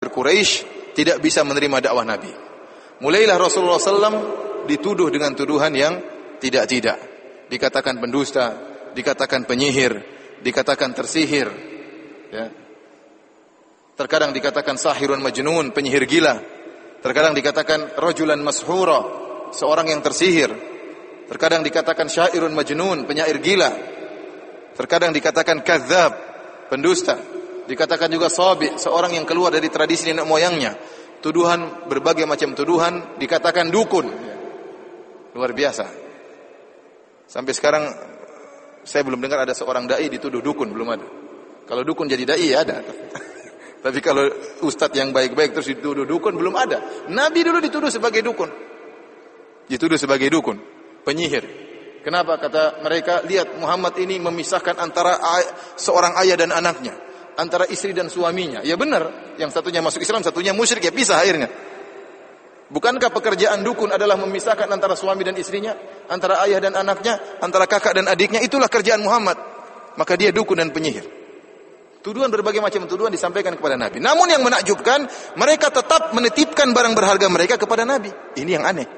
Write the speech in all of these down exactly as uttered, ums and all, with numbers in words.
kafir Quraisy tidak bisa menerima dakwah Nabi. Mulailah Rasulullah sallallahu alaihi wasallam dituduh dengan tuduhan yang tidak-tidak. Dikatakan pendusta, dikatakan penyihir, dikatakan tersihir. Ya. Terkadang dikatakan sahirun majnun, penyihir gila. Terkadang dikatakan rajulan mashura, seorang yang tersihir. Terkadang dikatakan syairun majnun, penyair gila. Terkadang dikatakan kadzdzab, pendusta. Dikatakan juga sabi, seorang yang keluar dari tradisi nenek moyangnya. Tuduhan, berbagai macam tuduhan, dikatakan dukun. Luar biasa. Sampai sekarang saya belum dengar ada seorang dai dituduh dukun, belum ada. Kalau dukun jadi dai ya ada. Tapi kalau ustadz yang baik-baik terus dituduh dukun, belum ada. Nabi dulu dituduh sebagai dukun. Dituduh sebagai dukun, penyihir. Kenapa? Kata mereka, lihat Muhammad ini memisahkan antara ay- seorang ayah dan anaknya, antara istri dan suaminya. Ya benar, yang satunya masuk Islam, satunya musyrik, ya pisah akhirnya. Bukankah pekerjaan dukun adalah memisahkan antara suami dan istrinya, antara ayah dan anaknya, antara kakak dan adiknya? Itulah kerjaan Muhammad. Maka dia dukun dan penyihir. Tuduhan, berbagai macam tuduhan disampaikan kepada Nabi. Namun yang menakjubkan, mereka tetap menitipkan barang berharga mereka kepada Nabi. Ini yang aneh.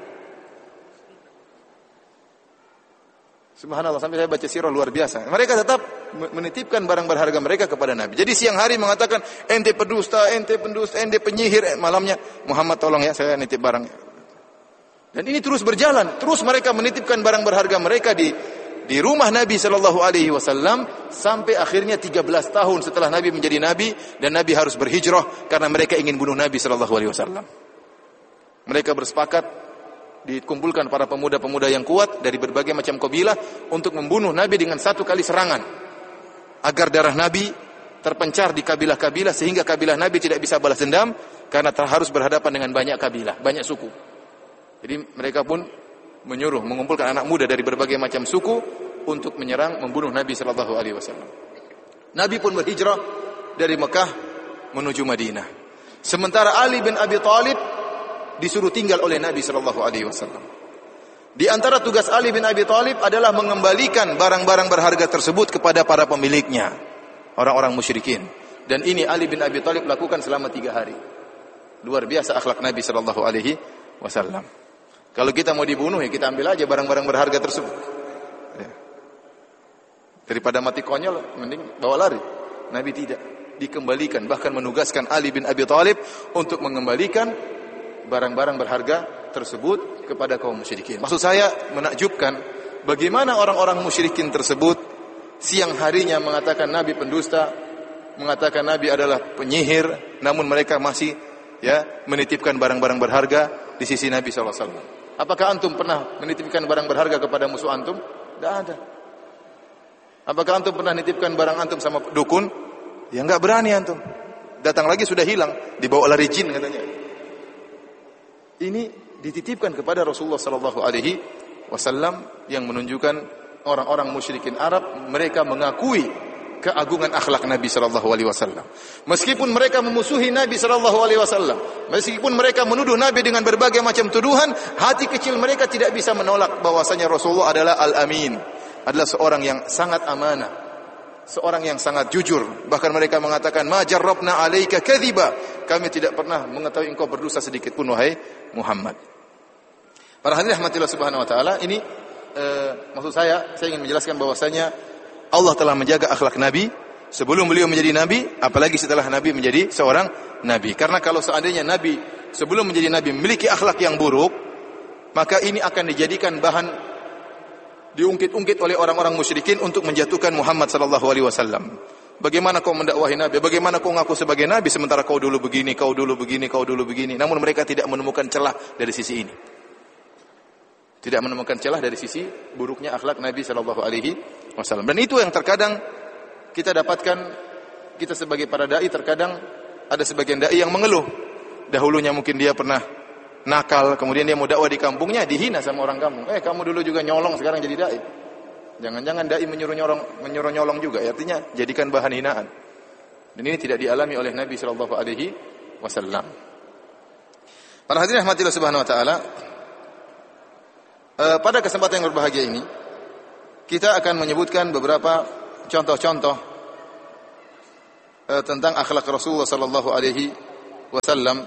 Subhanallah, sampai saya baca sirah luar biasa. Mereka tetap menitipkan barang berharga mereka kepada Nabi. Jadi siang hari mengatakan, ente pendusta, ente pendusta, ente penyihir. Malamnya, Muhammad tolong ya, saya nitip barang. Dan ini terus berjalan. Terus mereka menitipkan barang berharga mereka di di rumah Nabi sallallahu alaihi wasallam sampai akhirnya tiga belas tahun setelah Nabi menjadi nabi dan Nabi harus berhijrah karena mereka ingin bunuh Nabi sallallahu alaihi wasallam. Mereka bersepakat, dikumpulkan para pemuda-pemuda yang kuat dari berbagai macam kabilah untuk membunuh Nabi dengan satu kali serangan agar darah Nabi terpencar di kabilah-kabilah sehingga kabilah Nabi tidak bisa balas dendam karena harus berhadapan dengan banyak kabilah, banyak suku. Jadi mereka pun menyuruh mengumpulkan anak muda dari berbagai macam suku untuk menyerang, membunuh Nabi sallallahu alaihi wasallam. Nabi pun berhijrah dari Mekah menuju Madinah. Sementara Ali bin Abi Thalib disuruh tinggal oleh Nabi sallallahu alaihi wasallam. Di antara tugas Ali bin Abi Thalib adalah mengembalikan barang-barang berharga tersebut kepada para pemiliknya, orang-orang musyrikin. Dan ini Ali bin Abi Thalib lakukan selama tiga hari. Luar biasa akhlak Nabi sallallahu alaihi wasallam. Kalau kita mau dibunuh, ya kita ambil aja barang-barang berharga tersebut. Ya. Daripada mati konyol, mending bawa lari. Nabi tidak, dikembalikan. Bahkan menugaskan Ali bin Abi Thalib untuk mengembalikan barang-barang berharga tersebut kepada kaum musyrikin. Maksud saya menakjubkan, bagaimana orang-orang musyrikin tersebut siang harinya mengatakan Nabi pendusta, mengatakan Nabi adalah penyihir, namun mereka masih ya menitipkan barang-barang berharga di sisi Nabi sallallahu alaihi wasallam. Apakah antum pernah menitipkan barang berharga kepada musuh antum? Tidak ada. Apakah antum pernah menitipkan barang antum sama dukun? Ya enggak berani antum. Datang lagi sudah hilang, dibawa lari jin katanya. Ini dititipkan kepada Rasulullah sallallahu alaihi wasallam yang menunjukkan orang-orang musyrikin Arab mereka mengakui keagungan akhlak Nabi sallallahu alaihi wasallam. Meskipun mereka memusuhi Nabi sallallahu alaihi wasallam, meskipun mereka menuduh Nabi dengan berbagai macam tuduhan, hati kecil mereka tidak bisa menolak bahwasanya Rasulullah adalah Al-Amin, adalah seorang yang sangat amanah, seorang yang sangat jujur. Bahkan mereka mengatakan, "Ma jarrabna 'alaika kadhiba." Kami tidak pernah mengetahui engkau berdusta sedikit pun wahai Muhammad. Para hadirin rahmatillah subhanahu wa taala, ini eh, maksud saya saya ingin menjelaskan bahwasanya Allah telah menjaga akhlak Nabi sebelum beliau menjadi Nabi, apalagi setelah Nabi menjadi seorang Nabi. Karena kalau seandainya Nabi sebelum menjadi Nabi memiliki akhlak yang buruk, maka ini akan dijadikan bahan diungkit-ungkit oleh orang-orang musyrikin untuk menjatuhkan Muhammad sallallahu alaihi wasallam. Bagaimana kau mendakwahi Nabi? Bagaimana kau ngaku sebagai Nabi sementara kau dulu begini, kau dulu begini, kau dulu begini. Namun mereka tidak menemukan celah dari sisi ini. Tidak menemukan celah dari sisi buruknya akhlak Nabi sallallahu alaihi wasallam. Dan itu yang terkadang kita dapatkan, kita sebagai para dai terkadang ada sebagian dai yang mengeluh. Dahulunya mungkin dia pernah nakal, kemudian dia mau dakwah di kampungnya dihina sama orang kampung. Eh, kamu dulu juga nyolong, sekarang jadi dai. Jangan-jangan dai menyuruh nyolong, menyuruh nyolong juga. Artinya jadikan bahan hinaan. Dan ini tidak dialami oleh Nabi sallallahu alaihi wasallam. Para hadirin rahmatillah subhanahu wa taala, Uh, pada kesempatan yang berbahagia ini kita akan menyebutkan beberapa contoh-contoh uh, tentang akhlak Rasulullah sallallahu alaihi wasallam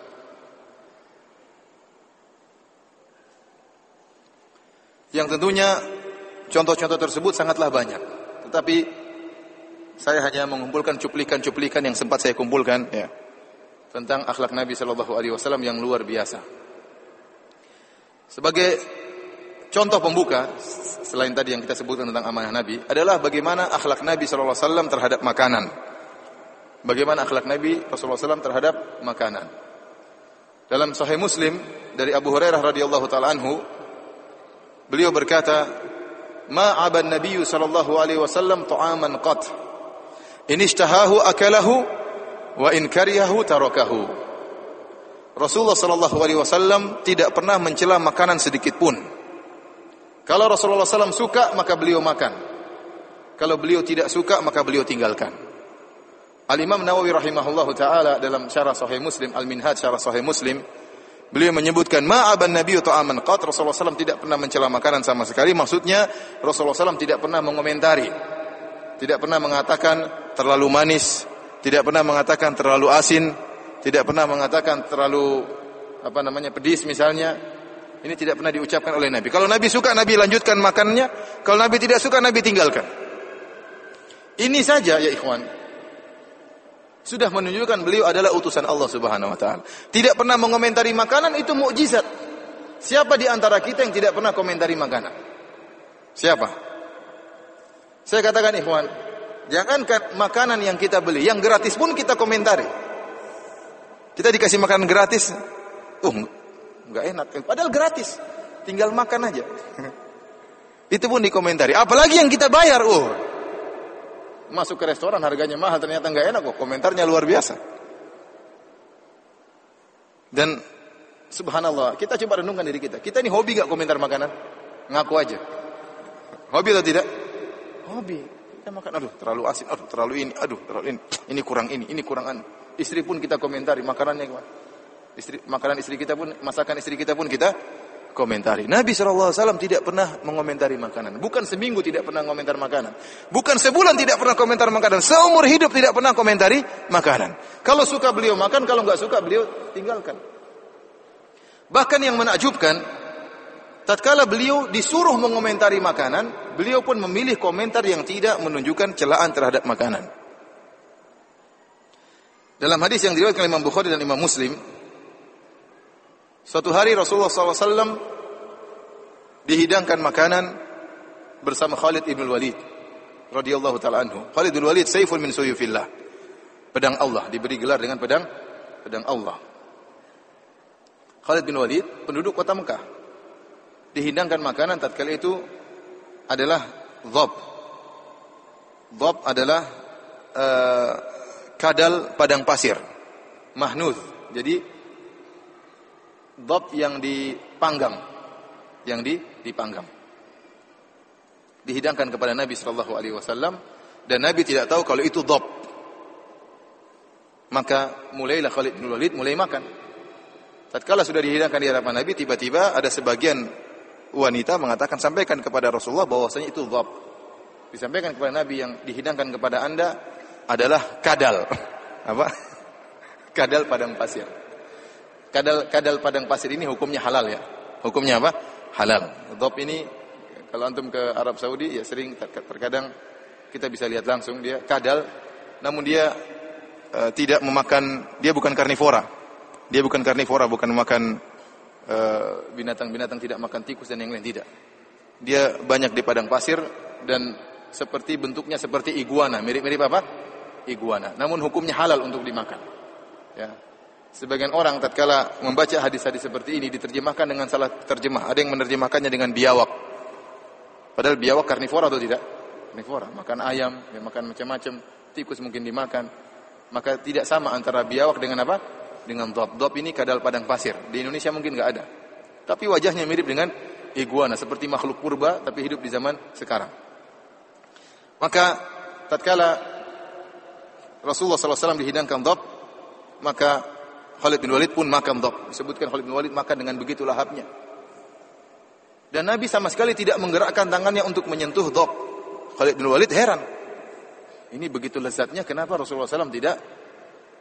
yang tentunya contoh-contoh tersebut sangatlah banyak. Tetapi saya hanya mengumpulkan cuplikan-cuplikan yang sempat saya kumpulkan ya, tentang akhlak Nabi sallallahu alaihi wasallam yang luar biasa. Sebagai contoh pembuka, selain tadi yang kita sebutkan tentang amanah Nabi, adalah bagaimana akhlak Nabi sallallahu alaihi wasallam terhadap makanan. Bagaimana akhlak Nabi Rasulullah sallallahu alaihi wasallam terhadap makanan. Dalam Sahih Muslim dari Abu Hurairah radhiyallahu taala anhu, beliau berkata, "Ma'aban Nabi sallallahu alaihi wasallam ta'aman qat. In ishtahahu akalahu wa in karihahu tarakahu." Rasulullah sallallahu alaihi wasallam tidak pernah mencela makanan sedikit pun. Kalau Rasulullah sallallahu alaihi wasallam suka, maka beliau makan. Kalau beliau tidak suka, maka beliau tinggalkan. Al-Imam Nawawi rahimahullahu taala dalam syarah Sahih Muslim, Al-Minhaj syarah Sahih Muslim, beliau menyebutkan ma'aban nabiyyu ta'aman qat, Rasulullah sallallahu alaihi wasallam tidak pernah mencela makanan sama sekali. Maksudnya Rasulullah sallallahu alaihi wasallam tidak pernah mengomentari, tidak pernah mengatakan terlalu manis, tidak pernah mengatakan terlalu asin, tidak pernah mengatakan terlalu apa namanya pedis misalnya. Ini tidak pernah diucapkan oleh Nabi. Kalau Nabi suka, Nabi lanjutkan makannya. Kalau Nabi tidak suka, Nabi tinggalkan. Ini saja ya ikhwan, sudah menunjukkan beliau adalah utusan Allah Subhanahu wa taala. Tidak pernah mengomentari makanan, itu mukjizat. Siapa di antara kita yang tidak pernah komentari makanan? Siapa? Saya katakan ikhwan, jangankan makanan yang kita beli, yang gratis pun kita komentari. Kita dikasih makanan gratis, uh, enggak enak, padahal gratis, tinggal makan aja. Itu pun dikomentari. Apalagi yang kita bayar, uh, masuk ke restoran harganya mahal, ternyata enggak enak kok, komentarnya luar biasa. Dan subhanallah, kita coba renungkan diri kita. Kita ini hobi enggak komentar makanan? Ngaku aja. Hobi atau tidak? Hobi. Kita makan, aduh terlalu asin, aduh terlalu ini, aduh terlalu ini, ini kurang ini, ini kurang anu. Istri pun kita komentari makanannya gimana. Istri, makanan istri kita pun, masakan istri kita pun kita komentari. Nabi shallallahu alaihi wasallam tidak pernah mengomentari makanan. Bukan seminggu tidak pernah komentar makanan. Bukan sebulan tidak pernah komentar makanan. Seumur hidup tidak pernah komentari makanan. Kalau suka beliau makan, kalau enggak suka beliau tinggalkan. Bahkan yang menakjubkan, tatkala beliau disuruh mengomentari makanan, beliau pun memilih komentar yang tidak menunjukkan celaan terhadap makanan. Dalam hadis yang diriwayatkan oleh Imam Bukhari dan Imam Muslim, suatu hari Rasulullah sallallahu alaihi wasallam dihidangkan makanan bersama Khalid ibn Walid radhiyallahu taala anhu. Khalid bin Walid saifun min suyufillah, pedang Allah, diberi gelar dengan pedang pedang Allah. Khalid bin Walid penduduk kota Mekah, dihidangkan makanan tatkala itu adalah dhab. Dhab adalah uh, kadal padang pasir, mahnuz. Jadi dhab yang dipanggang, yang di, dipanggang. Dihidangkan kepada Nabi sallallahu alaihi wasallam dan Nabi tidak tahu kalau itu dhab. Maka mulailah Khalid bin Walid mulai makan. Tatkala sudah dihidangkan di hadapan Nabi, tiba-tiba ada sebagian wanita mengatakan, sampaikan kepada Rasulullah bahwasanya itu dhab. Disampaikan kepada Nabi, yang dihidangkan kepada Anda adalah kadal. Apa? Kadal padang pasir. Kadal kadal padang pasir ini hukumnya halal ya. Hukumnya apa? Halal. Dhab ini kalau antum ke Arab Saudi ya sering terkadang kita bisa lihat langsung dia kadal, namun dia uh, tidak memakan, dia bukan karnivora. Dia bukan karnivora, bukan memakan uh, binatang-binatang, tidak makan tikus dan yang lain, tidak. Dia banyak di padang pasir dan seperti bentuknya seperti iguana, mirip-mirip apa? Iguana. Namun hukumnya halal untuk dimakan. Ya. Sebagian orang tatkala membaca hadis-hadis seperti ini diterjemahkan dengan salah terjemah. Ada yang menerjemahkannya dengan biawak. Padahal biawak karnivora atau tidak? Karnivora, makan ayam, ya, makan macam-macam, tikus mungkin dimakan. Maka tidak sama antara biawak dengan apa? Dengan dhab. Dhab ini kadal padang pasir. Di Indonesia mungkin enggak ada. Tapi wajahnya mirip dengan iguana, seperti makhluk purba tapi hidup di zaman sekarang. Maka tatkala Rasulullah sallallahu alaihi wasallam dihidangkan dhab, maka Khalid bin Walid pun makan dhab. Disebutkan Khalid bin Walid makan dengan begitu lahapnya. Dan Nabi sama sekali tidak menggerakkan tangannya untuk menyentuh dhab. Khalid bin Walid heran. Ini begitu lezatnya, kenapa Rasulullah sallallahu alaihi wasallam tidak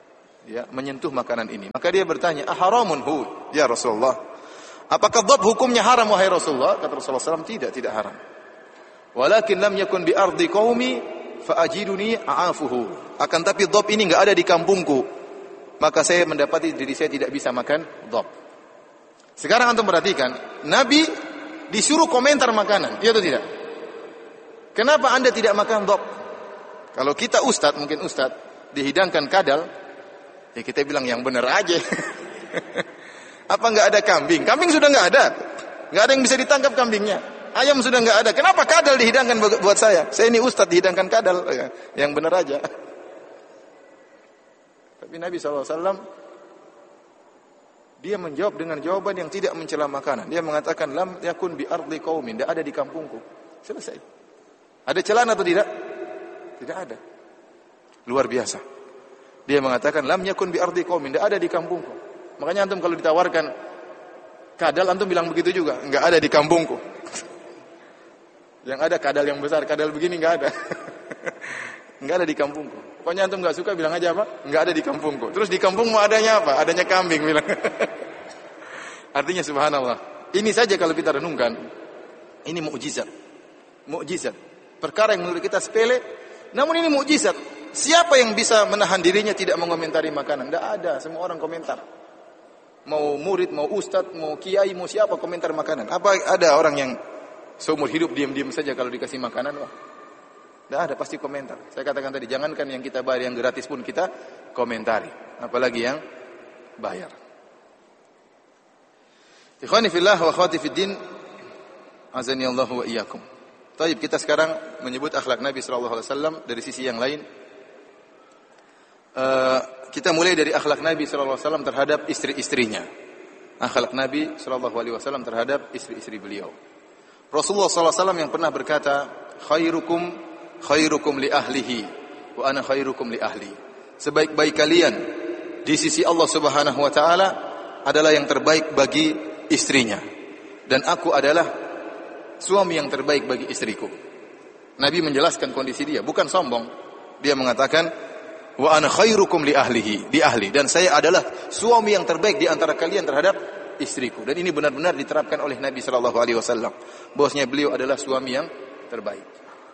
ya, menyentuh makanan ini. Maka dia bertanya, "Aharamun hu ya Rasulullah?" Apakah dhab hukumnya haram wahai Rasulullah? Kata Rasulullah sallallahu alaihi wasallam, tidak, tidak haram. Walakin lam yakun bi ardi qaumi fa ajiduni a'afuhu. Akan tapi dhab ini enggak ada di kampungku, maka saya mendapati diri saya tidak bisa makan dhab. Sekarang antum perhatikan, Nabi disuruh komentar makanan, iya atau tidak? Kenapa Anda tidak makan dhab? Kalau kita ustadz, mungkin ustadz dihidangkan kadal, ya kita bilang yang benar aja. Apa enggak ada kambing? Kambing sudah enggak ada. Enggak ada yang bisa ditangkap kambingnya. Ayam sudah enggak ada. Kenapa kadal dihidangkan buat saya? Saya ini ustadz dihidangkan kadal. Yang benar aja. Tapi Nabi shallallahu alaihi wasallam dia menjawab dengan jawaban yang tidak mencela makanan. Dia mengatakan, lam yakun bi ardi qaumin, tidak ada di kampungku. Selesai. Ada celaan atau tidak? Tidak ada. Luar biasa. Dia mengatakan, lam yakun bi ardi qaumin, tidak ada di kampungku. Makanya antum kalau ditawarkan kadal, antum bilang begitu juga, enggak ada di kampungku. Yang ada kadal yang besar, kadal begini enggak ada. Enggak ada di kampungku. Pokoknya antum enggak suka, bilang aja apa? Enggak ada di kampungku. Terus di kampungmu adanya apa? Adanya kambing, bilang. Artinya subhanallah. Ini saja kalau kita renungkan, ini mukjizat. Mukjizat. Perkara yang menurut kita sepele, namun ini mukjizat. Siapa yang bisa menahan dirinya tidak mengomentari makanan? Enggak ada, semua orang komentar. Mau murid, mau ustadz, mau kiai, mau siapa komentar makanan. Apa ada orang yang seumur hidup diam-diam saja kalau dikasih makanan? Wah, tidak ada, pasti komentar. Saya katakan tadi, jangankan yang kita bayar, yang gratis pun kita komentari. Apalagi yang bayar. Ikhwani fillah wa akhwati fiddin, azani Allah wa iyyakum. Taib, kita sekarang menyebut akhlak Nabi sallallahu alaihi wasallam dari sisi yang lain. Uh, kita mulai dari akhlak Nabi sallallahu alaihi wasallam terhadap istri-istrinya. Akhlak Nabi sallallahu alaihi wasallam terhadap istri-istri beliau. Rasulullah sallallahu alaihi wasallam yang pernah berkata, "Khairukum khairukum li ahlihi wa ana khairukum li ahli." Sebaik-baik kalian di sisi Allah Subhanahu wa taala adalah yang terbaik bagi istrinya, dan aku adalah suami yang terbaik bagi istriku. Nabi menjelaskan kondisi dia, bukan sombong. Dia mengatakan, wa ana khairukum li ahlihi, di ahli, dan saya adalah suami yang terbaik di antara kalian terhadap istriku. Dan ini benar-benar diterapkan oleh Nabi sallallahu alaihi wasallam. Bahwasanya beliau adalah suami yang terbaik.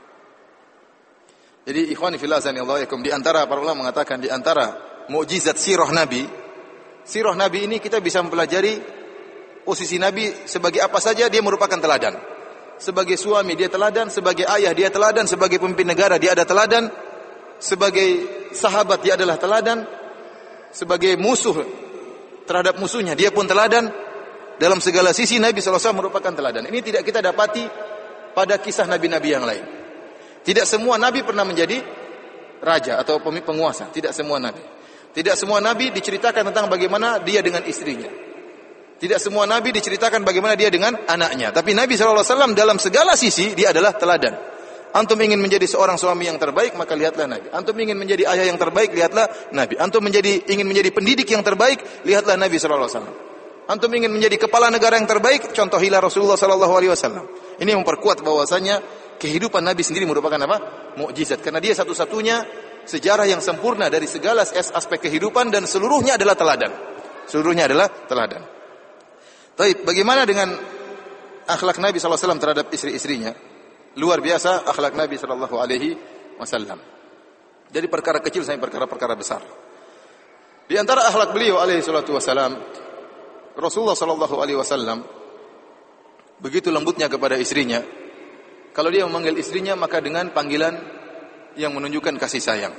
Jadi ikhwani fillah sanallahu alaikum, di antara para ulama mengatakan di antara mukjizat sirah Nabi, sirah Nabi ini kita bisa mempelajari posisi Nabi sebagai apa saja dia merupakan teladan. Sebagai suami dia teladan, sebagai ayah dia teladan, sebagai pemimpin negara dia ada teladan, sebagai sahabat dia adalah teladan, sebagai musuh terhadap musuhnya dia pun teladan. Dalam segala sisi Nabi sallallahu alaihi wasallam merupakan teladan. Ini tidak kita dapati pada kisah nabi-nabi yang lain. Tidak semua nabi pernah menjadi raja atau penguasa, tidak semua nabi. Tidak semua nabi diceritakan tentang bagaimana dia dengan istrinya. Tidak semua nabi diceritakan bagaimana dia dengan anaknya. Tapi Nabi sallallahu alaihi wasallam dalam segala sisi dia adalah teladan. Antum ingin menjadi seorang suami yang terbaik, maka lihatlah Nabi. Antum ingin menjadi ayah yang terbaik, lihatlah Nabi. Antum menjadi ingin menjadi pendidik yang terbaik, lihatlah Nabi sallallahu alaihi wasallam. Antum ingin menjadi kepala negara yang terbaik, contohilah Rasulullah sallallahu alaihi wasallam. Ini memperkuat bahwasanya kehidupan Nabi sendiri merupakan apa? Mukjizat. Karena dia satu-satunya sejarah yang sempurna dari segala aspek kehidupan dan seluruhnya adalah teladan. Seluruhnya adalah teladan. Baik, bagaimana dengan akhlak Nabi sallallahu alaihi wasallam terhadap istri-istrinya? Luar biasa akhlak Nabi sallallahu alaihi wasallam. Dari perkara kecil sampai perkara-perkara besar. Di antara akhlak beliau alaihi salatu wasallam, Rasulullah sallallahu alaihi wasallam begitu lembutnya kepada istrinya. Kalau dia memanggil istrinya maka dengan panggilan yang menunjukkan kasih sayang.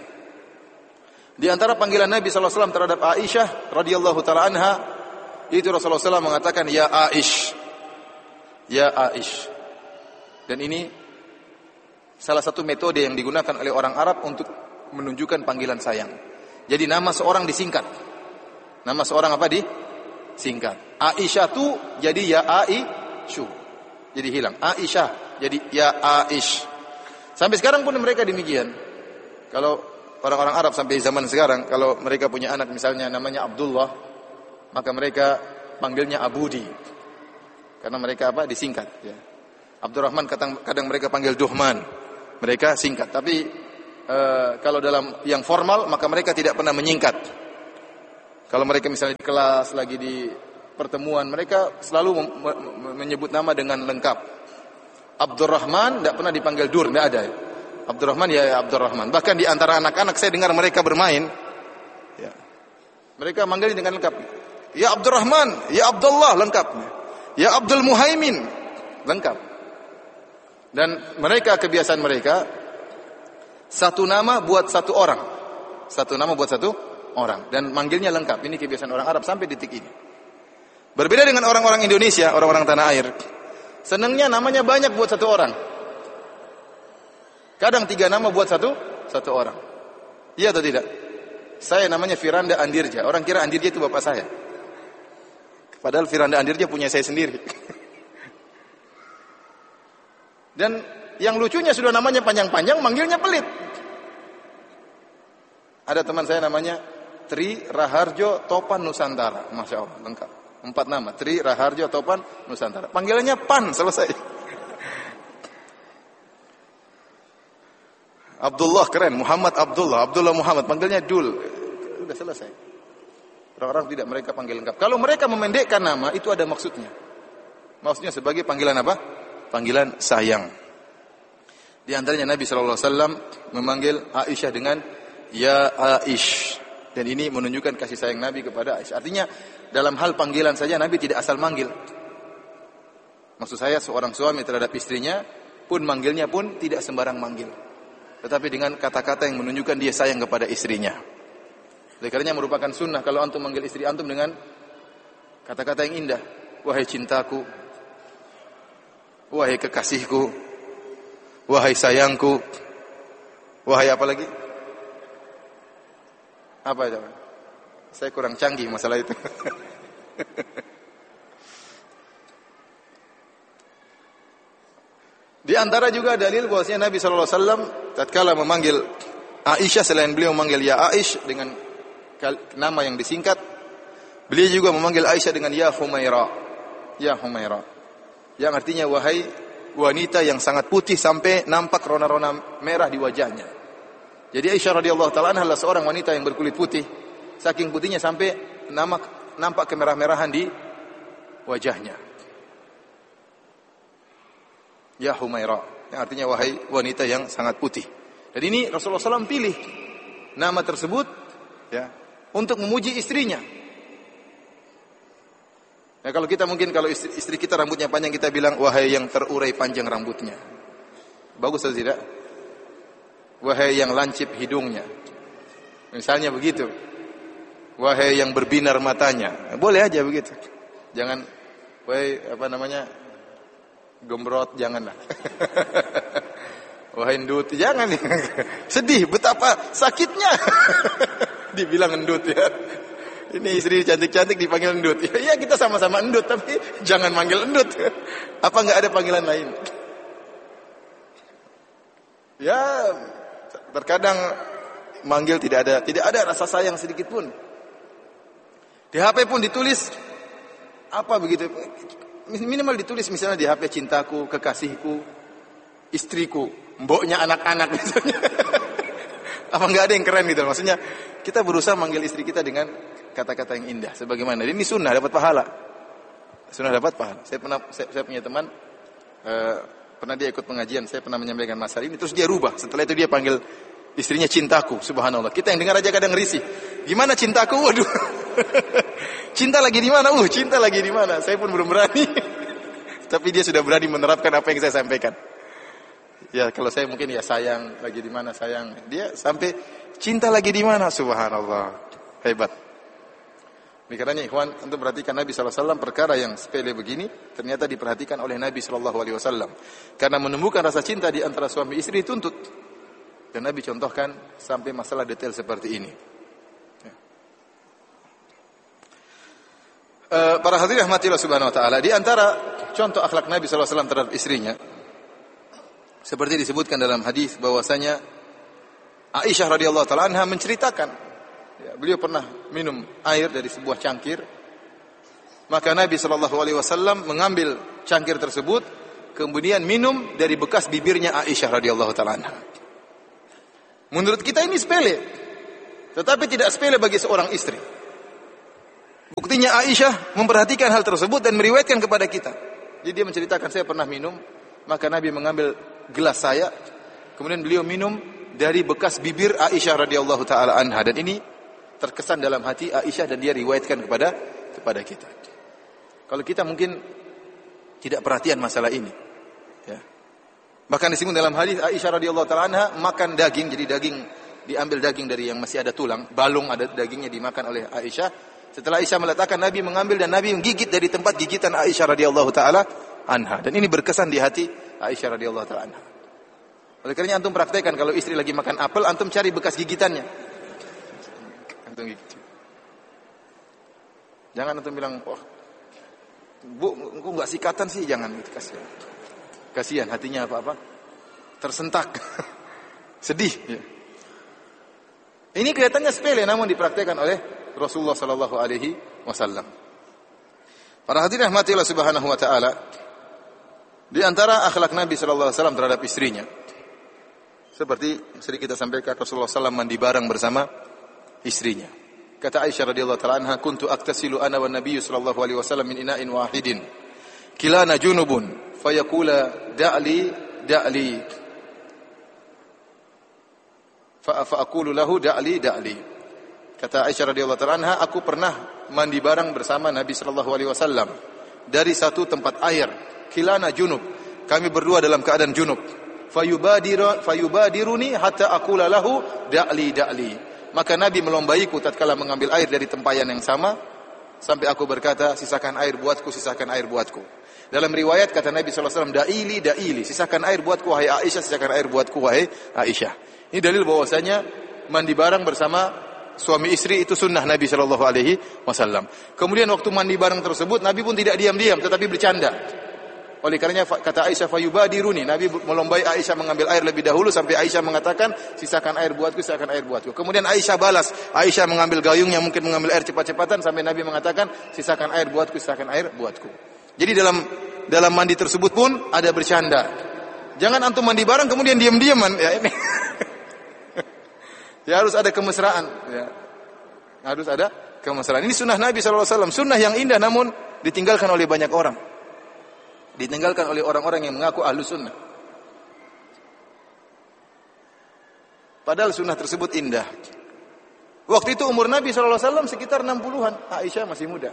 Di antara panggilan Nabi sallallahu alaihi wasallam terhadap Aisyah radhiyallahu taala anha, itu Rasulullah sallallahu alaihi wasallam mengatakan ya Aish, ya Aish. Dan ini salah satu metode yang digunakan oleh orang Arab untuk menunjukkan panggilan sayang. Jadi nama seorang disingkat. Nama seorang apa disingkat? Aisyah tu jadi ya Aisyu. Jadi hilang. Aisyah jadi ya Aish. Sampai sekarang pun mereka demikian. Kalau orang-orang Arab sampai zaman sekarang, kalau mereka punya anak misalnya namanya Abdullah, maka mereka panggilnya Abudi. Karena mereka apa? Disingkat. Ya. Abdurrahman kadang, kadang mereka panggil Duhman. Mereka singkat. Tapi e, kalau dalam yang formal maka mereka tidak pernah menyingkat. Kalau mereka misalnya di kelas, lagi di pertemuan, mereka selalu menyebut nama dengan lengkap. Abdurrahman tidak pernah dipanggil Dur, tidak ada. Abdurrahman ya Abdurrahman. Bahkan di antara anak-anak saya dengar mereka bermain, ya, mereka manggil dengan lengkap. Ya Abdurrahman, ya Abdullah, lengkap. Ya Abdul Muhaimin, lengkap. Dan mereka, kebiasaan mereka, satu nama buat satu orang. Satu nama buat satu orang. Dan manggilnya lengkap. Ini kebiasaan orang Arab sampai detik ini. Berbeda dengan orang-orang Indonesia, orang-orang tanah air. Senangnya namanya banyak buat satu orang. Kadang tiga nama buat satu satu orang. Iya atau tidak? Saya namanya Firanda Andirja. Orang kira Andirja itu bapak saya. Padahal Firanda Andirja punya saya sendiri. Dan yang lucunya sudah namanya panjang-panjang, manggilnya pelit. Ada teman saya namanya Tri Raharjo Topan Nusantara. Masya Allah, lengkap. Empat nama. Tri Raharjo Topan Nusantara. Panggilannya Pan, selesai. Abdullah keren. Muhammad Abdullah. Abdullah Muhammad. Panggilnya Dul. Sudah selesai. Orang-orang tidak mereka panggil lengkap. Kalau mereka memendekkan nama, itu ada maksudnya. Maksudnya sebagai panggilan apa? Panggilan sayang. Di antaranya Nabi shallallahu alaihi wasallam memanggil Aisyah dengan Ya Aish. Dan ini menunjukkan kasih sayang Nabi kepada Aisyah. Artinya dalam hal panggilan saja Nabi tidak asal manggil. Maksud saya seorang suami terhadap istrinya pun manggilnya pun tidak sembarang manggil. Tetapi dengan kata-kata yang menunjukkan dia sayang kepada istrinya. Oleh karenanya merupakan sunnah kalau antum manggil istri antum dengan kata-kata yang indah. Wahai cintaku. Wahai kekasihku. Wahai sayangku. Wahai apa lagi? Apa itu? Saya kurang canggih masalah itu. Di antara juga dalil bahwasanya Nabi sallallahu alaihi wasallam tatkala memanggil Aisyah, selain beliau memanggil ya Aish dengan nama yang disingkat, beliau juga memanggil Aisyah dengan ya Humaira. Ya Humaira. Yang artinya wahai wanita yang sangat putih sampai nampak rona-rona merah di wajahnya. Jadi Aisyah radhiyallahu taala anha adalah seorang wanita yang berkulit putih, saking putihnya sampai nampak nampak kemerah-merahan di wajahnya. Ya Humaira, yang artinya wahai wanita yang sangat putih. Dan ini Rasulullah shallallahu alaihi wasallam pilih nama tersebut ya untuk memuji istrinya. Ya, kalau kita mungkin kalau istri, istri kita rambutnya panjang kita bilang wahai yang terurai panjang rambutnya. Bagus atau tidak? Wahai yang lancip hidungnya. Misalnya begitu. Wahai yang berbinar matanya. Boleh aja begitu. Jangan wahai apa namanya? Gembrot, janganlah. Wahai endut, jangan. Sedih betapa sakitnya. Dibilang endut ya. Ini istri cantik-cantik dipanggil endut. Ya, ya kita sama-sama endut, tapi jangan manggil endut. Apa enggak ada panggilan lain? Ya, terkadang manggil tidak ada, tidak ada rasa sayang sedikit pun. Di H P pun ditulis apa begitu? Minimal ditulis misalnya di H P cintaku, kekasihku, istriku, mboknya anak-anak misalnya. Apa enggak ada yang keren gitu? Maksudnya kita berusaha manggil istri kita dengan kata-kata yang indah. Sebagaimana ini sunnah dapat pahala. Sunnah dapat pahala. Saya pernah saya, saya punya teman uh, pernah dia ikut pengajian, saya pernah menyampaikan masalah ini, terus dia rubah. Setelah itu dia panggil istrinya cintaku, subhanallah. Kita yang dengar aja kadang risih. Gimana cintaku? Waduh. Cinta lagi di mana? Uh, cinta lagi di mana? Saya pun belum berani. Tapi dia sudah berani menerapkan apa yang saya sampaikan. Ya, kalau saya mungkin ya sayang, lagi di mana sayang. Dia sampai cinta lagi di mana? Subhanallah. Hebat. Karena ikhwan, untuk perhatikan Nabi sallallahu alaihi wasallam perkara yang sepele begini ternyata diperhatikan oleh Nabi sallallahu alaihi wasallam. Karena menemukan rasa cinta di antara suami istri dituntut. Dan Nabi contohkan sampai masalah detail seperti ini. Ya. E, para hadirin rahmatillah subhanahu wa ta'ala, di antara contoh akhlak Nabi sallallahu alaihi wasallam terhadap istrinya, seperti disebutkan dalam hadis bahwasanya Aisyah radhiyallahu ta'ala anha menceritakan, ya, beliau pernah minum air dari sebuah cangkir. Maka Nabi sallallahu alaihi wasallam mengambil cangkir tersebut, kemudian minum dari bekas bibirnya Aisyah radhiyallahu ta'ala anha. Menurut kita ini sepele, tetapi tidak sepele bagi seorang istri. Buktinya Aisyah memperhatikan hal tersebut dan meriwayatkan kepada kita. Jadi dia menceritakan, saya pernah minum, maka Nabi mengambil gelas saya, kemudian beliau minum dari bekas bibir Aisyah radhiyallahu taala anha, dan ini terkesan dalam hati Aisyah dan dia riwayatkan kepada kepada kita. Kalau kita mungkin tidak perhatian masalah ini, ya. Bahkan disebut dalam hadis Aisyah radhiyallahu taala anha makan daging, jadi daging diambil daging dari yang masih ada tulang, balung ada dagingnya dimakan oleh Aisyah. Setelah Aisyah meletakkan, Nabi mengambil dan Nabi menggigit dari tempat gigitan Aisyah radhiyallahu taala anha, dan ini berkesan di hati Aisyah radhiyallahu taala anha. Oleh karenanya antum praktekkan kalau istri lagi makan apel, antum cari bekas gigitannya. Antum gigit. Jangan antum bilang, "Wah, Bu, engkau enggak sikatan sih?" Jangan, gitu, kasihan. Kasihan hatinya apa-apa tersentak. Sedih, ya. Ini kelihatannya sepele namun dipraktekkan oleh Rasulullah sallallahu alaihi wasallam. Para hadirin rahmatillah subhanahu wa taala, di antara akhlak Nabi sallallahu alaihi wasallam terhadap istrinya, seperti sering kita sampaikan, Rasulullah sallallahu alaihi wasallam mandi bareng bersama istrinya. Kata Aisyah radhiyallahu taala anha, "Kuntu aktasilu ana wan nabiyyu sallallahu alaihi wasallam min ina'in wahidin. Kilana junubun, fayaqula da'li da'li. Fa fa aqulu lahu da'li da'li." Kata Aisyah radhiyallahu taala anha, aku pernah mandi bareng bersama Nabi sallallahu alaihi wasallam dari satu tempat air. Kilana junub, kami berdua dalam keadaan junub. Fayubadiru fayubadiruni hatta aqula lahu da'li da'li. Maka Nabi melombaiku tatkala mengambil air dari tempayan yang sama sampai aku berkata, sisakan air buatku, sisakan air buatku. Dalam riwayat kata Nabi sallallahu alaihi wasallam, da'ili da'ili, sisakan air buatku wahai Aisyah, sisakan air buatku wahai Aisyah. Ini dalil bahwasanya mandi bareng bersama suami istri itu sunnah Nabi sallallahu alaihi wasallam. Kemudian waktu mandi bareng tersebut Nabi pun tidak diam-diam tetapi bercanda. Oleh karenanya kata Aisyah, fayubadiruni, Nabi melombai Aisyah mengambil air lebih dahulu sampai Aisyah mengatakan, sisakan air buatku, sisakan air buatku. Kemudian Aisyah balas, Aisyah mengambil gayungnya mungkin mengambil air cepat-cepatan sampai Nabi mengatakan, sisakan air buatku, sisakan air buatku. Jadi dalam dalam mandi tersebut pun ada bercanda. Jangan antum mandi bareng kemudian diam-diaman, ya ini. Ya harus ada kemesraan, ya. Harus ada kemesraan. Ini sunnah Nabi sallallahu alaihi wasallam, sunnah yang indah namun ditinggalkan oleh banyak orang. Ditinggalkan oleh orang-orang yang mengaku ahlu sunnah. Padahal sunnah tersebut indah. Waktu itu umur Nabi sallallahu alaihi wasallam sekitar enam puluhan, Aisyah masih muda.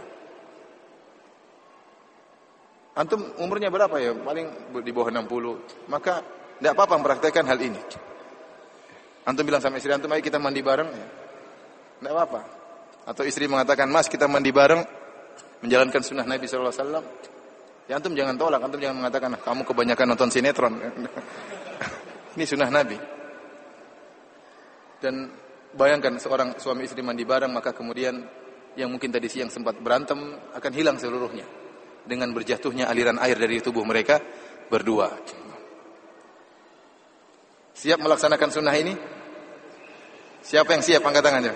Antum umurnya berapa ya? Paling di bawah enam puluh. Maka tidak apa-apa mempraktikkan hal ini. Antum bilang sama istri antum, ayo kita mandi bareng, ya. Tidak apa-apa. Atau istri mengatakan, mas kita mandi bareng, menjalankan sunnah Nabi sallallahu alaihi wasallam. Ya antum jangan tolak, antum jangan mengatakan, kamu kebanyakan nonton sinetron. Ini sunnah Nabi. Dan bayangkan seorang suami istri mandi bareng, maka kemudian yang mungkin tadi siang sempat berantem akan hilang seluruhnya dengan berjatuhnya aliran air dari tubuh mereka berdua. Siap melaksanakan sunnah ini? Siapa yang siap? Angkat tangannya.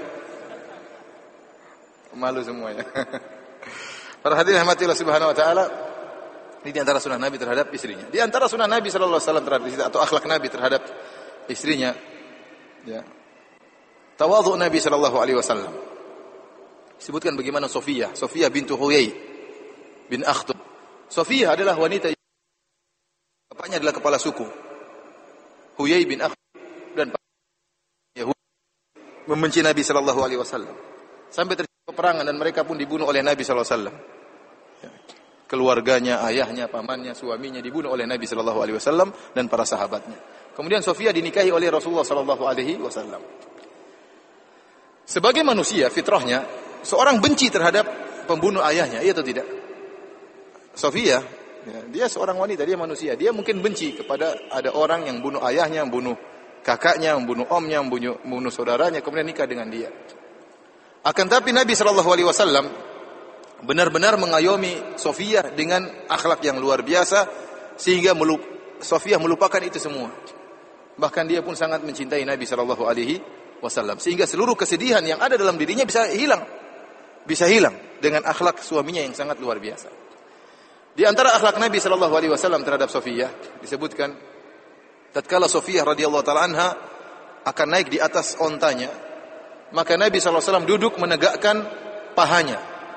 Malu semuanya. Para hadirin rahmatillah subhanahu wa ta'ala, ini di antara sunnah Nabi terhadap istrinya. Di antara sunnah Nabi sallallahu alaihi wasallam terhadap istrinya, atau akhlak Nabi terhadap istrinya, ya. Tawadhu Nabi sallallahu alaihi wasallam. Disebutkan bagaimana Sofiyah, Sofiyah bintu Huyai bin Akhtub. Sofiyah adalah wanita, bapaknya adalah kepala suku. Huyai bin Akhtub dan Yahudi membenci Nabi sallallahu alaihi wasallam. Sampai terjadi peperangan dan mereka pun dibunuh oleh Nabi sallallahu alaihi wasallam. Keluarganya, ayahnya, pamannya, suaminya dibunuh oleh Nabi sallallahu alaihi wasallam dan para sahabatnya. Kemudian Sofiyah dinikahi oleh Rasulullah sallallahu alaihi wasallam. Sebagai manusia fitrahnya, seorang benci terhadap pembunuh ayahnya, iya atau tidak? Sofiyah, ya, dia seorang wanita, dia manusia. Dia mungkin benci kepada ada orang yang bunuh ayahnya, membunuh kakaknya, membunuh omnya, membunuh, membunuh saudaranya, kemudian nikah dengan dia. Akan tapi Nabi sallallahu alaihi wasallam benar-benar mengayomi Sofiyah dengan akhlak yang luar biasa sehingga melup, Sofiyah melupakan itu semua. Bahkan dia pun sangat mencintai Nabi sallallahu alaihi wasallam sehingga seluruh kesedihan yang ada dalam dirinya bisa hilang. Bisa hilang dengan akhlak suaminya yang sangat luar biasa. Di antara akhlak Nabi sallallahu alaihi wasallam terhadap Sofiyah disebutkan tatkala Sofiyah radhiyallahu taala anha akan naik di atas ontanya, maka Nabi sallallahu alaihi wasallam duduk menegakkan pahanya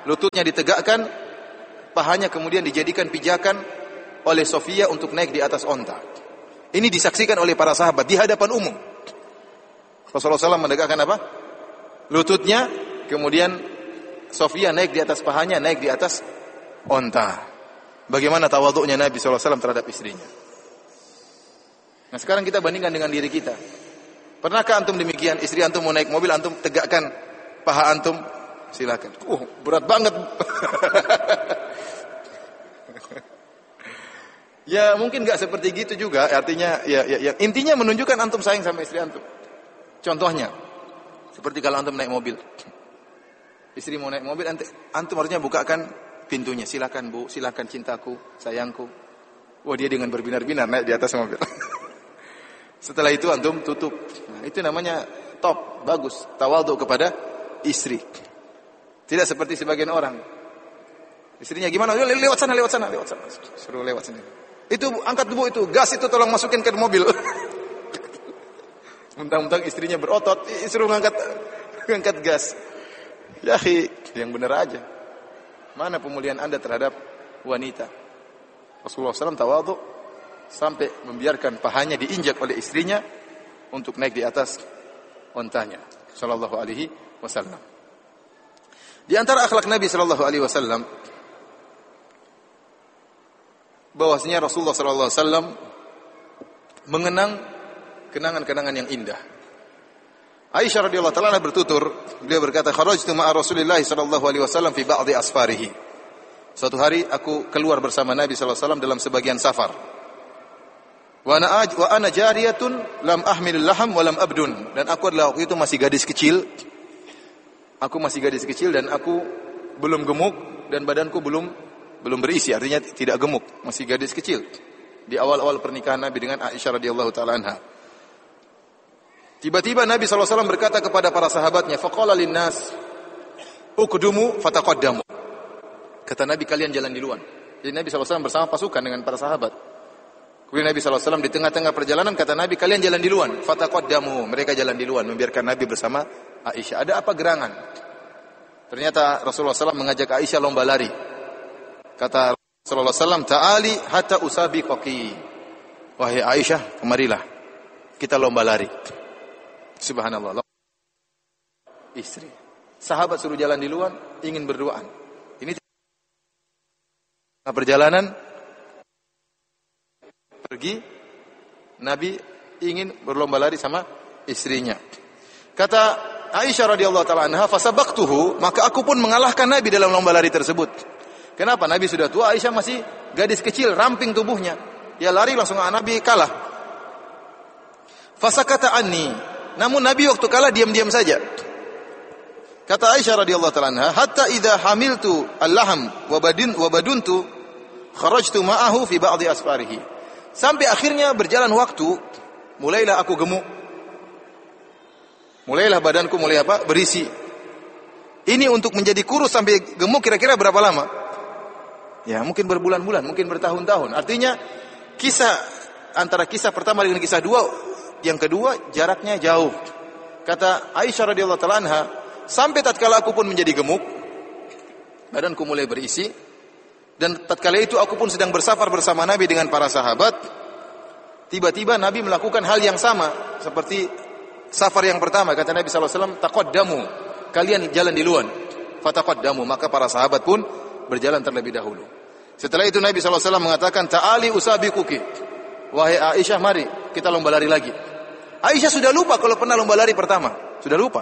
lututnya ditegakkan, pahanya kemudian dijadikan pijakan oleh Sofia untuk naik di atas onta. Ini disaksikan oleh para sahabat di hadapan umum. Rasulullah shallallahu alaihi wasallam menegakkan apa? Lututnya, kemudian Sofia naik di atas pahanya, naik di atas onta. Bagaimana tawadhu'nya Nabi shallallahu alaihi wasallam terhadap istrinya. Nah sekarang kita bandingkan dengan diri kita. Pernahkah antum demikian? Istri antum mau naik mobil, antum tegakkan paha antum? Silakan. Uh, berat banget. Ya mungkin enggak seperti gitu juga. Artinya ya, ya, ya intinya menunjukkan antum sayang sama istri antum. Contohnya seperti kalau antum naik mobil. Istri mau naik mobil, antum harusnya bukakan pintunya. Silakan Bu, silakan cintaku, sayangku. Wah dia dengan berbinar-binar naik di atas mobil. Setelah itu antum tutup. Nah, itu namanya top, bagus. Tawadhu kepada istri. Tidak seperti sebagian orang. Istrinya gimana? Lewat sana, lewat sana, lewat sana. Suruh lewat sini. Itu angkat Bu itu, gas itu tolong masukin ke mobil. Mentang-mentang istrinya berotot, suruh ngangkat ngangkat gas. Ya, yang benar aja. Mana pemulihan Anda terhadap wanita? Rasulullah shallallahu alaihi wasallam tawadhu sampai membiarkan pahanya diinjak oleh istrinya untuk naik di atas ontanya. Sallallahu alaihi wasallam. Di antara akhlak Nabi sallallahu alaihi wasallam bahwasanya Rasulullah sallallahu alaihi wasallam mengenang kenangan-kenangan yang indah. Aisyah radhiyallahu taala bertutur, beliau berkata, "Kharajtu ma'a Rasulillah sallallahu alaihi wasallam fi ba'dhi asfarihi." Suatu hari aku keluar bersama Nabi sallallahu alaihi wasallam dalam sebagian safar. Wa ana wa ana jariyatun lam ahmilul laham wa lam abdun. Dan aku adalah waktu itu masih gadis kecil. Aku masih gadis kecil dan aku belum gemuk dan badanku belum belum berisi, artinya tidak gemuk, masih gadis kecil. Di awal-awal pernikahan Nabi dengan Aisyah radhiyallahu taala anha. Tiba-tiba Nabi sallallahu alaihi wasallam berkata kepada para sahabatnya, faqala linnas uqdumu fataqaddamu. Kata Nabi, kalian jalan duluan. Jadi Nabi sallallahu alaihi wasallam bersama pasukan dengan para sahabat. Kemudian Nabi sallallahu alaihi wasallam di tengah-tengah perjalanan kata Nabi, kalian jalan duluan. Fataqaddamu, mereka jalan duluan, membiarkan Nabi bersama Aisyah. Ada apa gerangan? Ternyata Rasulullah sallallahu alaihi wasallam mengajak Aisyah lomba lari. Kata Rasulullah sallallahu alaihi wasallam, ta'ali hatta usabiqaki. Wahai Aisyah, kemarilah. Kita lomba lari. Subhanallah. Istri. Sahabat suruh jalan duluan, ingin berduaan. Ini perjalanan pergi, Nabi ingin berlomba lari sama istrinya. Kata Aisyah radhiyallahu taala anha, "Fasabaqtuhu," maka aku pun mengalahkan Nabi dalam lomba lari tersebut. Kenapa? Nabi sudah tua, Aisyah masih gadis kecil, ramping tubuhnya. Ya lari langsung Nabi kalah. Fasakata anni. Namun Nabi waktu kalah diam-diam saja. Kata Aisyah radhiyallahu taala anha, "Hatta idza hamiltu al-laham wa badin wa baduntu kharajtu ma'ahu fi ba'dhi asfarihi." Sampai akhirnya berjalan waktu, mulailah aku gemuk. Mulailah badanku mulai apa? Berisi. Ini untuk menjadi kurus sampai gemuk kira-kira berapa lama? Ya, mungkin berbulan-bulan, mungkin bertahun-tahun. Artinya kisah antara kisah pertama dengan kisah dua, yang kedua jaraknya jauh. Kata Aisyah radhiyallahu taala anha, sampai tatkala aku pun menjadi gemuk, badanku mulai berisi. Dan tatkala itu aku pun sedang bersafar bersama Nabi dengan para sahabat. Tiba-tiba Nabi melakukan hal yang sama seperti safar yang pertama. Kata Nabi sallallahu alaihi wasallam, "Taqaddamu." Kalian jalan duluan. Fataqaddamu, maka para sahabat pun berjalan terlebih dahulu. Setelah itu Nabi sallallahu alaihi wasallam mengatakan, "Ta'ali usabiquki." Wahai Aisyah, mari kita lomba lari lagi. Aisyah sudah lupa kalau pernah lomba lari pertama, sudah lupa.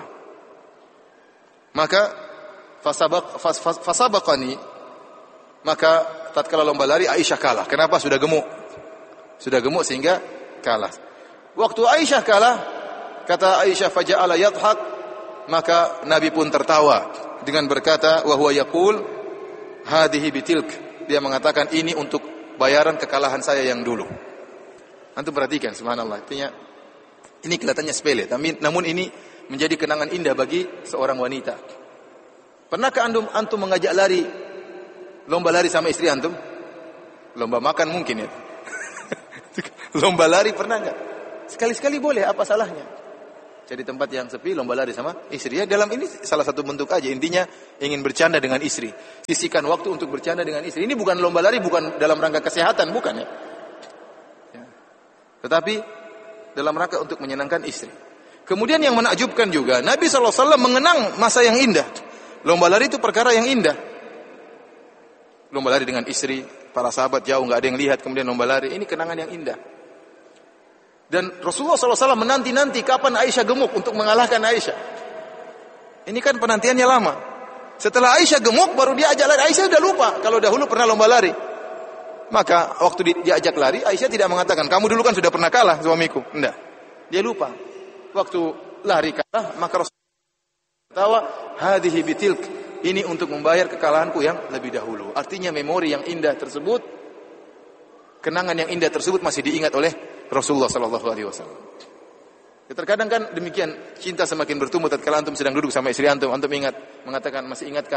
Maka fasabaq fas, fas, fasabaqani. Maka tatkala lomba lari Aisyah kalah. Kenapa? Sudah gemuk. Sudah gemuk sehingga kalah. Waktu Aisyah kalah, kata Aisyah faja'ala yadhhak, maka Nabi pun tertawa dengan berkata, wa huwa yaqul hadhihi bitilk. Dia mengatakan ini untuk bayaran kekalahan saya yang dulu. Antum perhatikan, subhanallah. Artinya ini kelihatannya sepele, tapi namun ini menjadi kenangan indah bagi seorang wanita. Pernahkah antum antum mengajak lari? Lomba lari sama istri antum? Lomba makan mungkin ya. Lomba lari pernah enggak? Sekali-sekali boleh, apa salahnya? Cari tempat yang sepi, lomba lari sama istri. Ya, dalam ini salah satu bentuk aja. Intinya ingin bercanda dengan istri. Sisihkan waktu untuk bercanda dengan istri. Ini bukan lomba lari, bukan dalam rangka kesehatan, bukan ya. Ya. Tetapi dalam rangka untuk menyenangkan istri. Kemudian yang menakjubkan juga, Nabi shallallahu alaihi wasallam mengenang masa yang indah. Lomba lari itu perkara yang indah. Lomba lari dengan istri, para sahabat jauh, nggak ada yang lihat, kemudian lomba lari. Ini kenangan yang indah. Dan Rasulullah shallallahu alaihi wasallam menanti-nanti kapan Aisyah gemuk untuk mengalahkan Aisyah. Ini kan penantiannya lama. Setelah Aisyah gemuk, baru dia ajak lari. Aisyah sudah lupa kalau dahulu pernah lomba lari. Maka waktu diajak lari, Aisyah tidak mengatakan, kamu dulu kan sudah pernah kalah suamiku. Tidak. Dia lupa. Waktu lari kalah, maka Rasulullah katawa, hadhihi bitilk. Ini untuk membayar kekalahanku yang lebih dahulu. Artinya memori yang indah tersebut, kenangan yang indah tersebut masih diingat oleh Rasulullah sallallahu alaihi wasallam. Ya, terkadang kan demikian, cinta semakin bertumbuh tatkala antum sedang duduk sama istri antum, antum ingat, mengatakan, masih ingatkah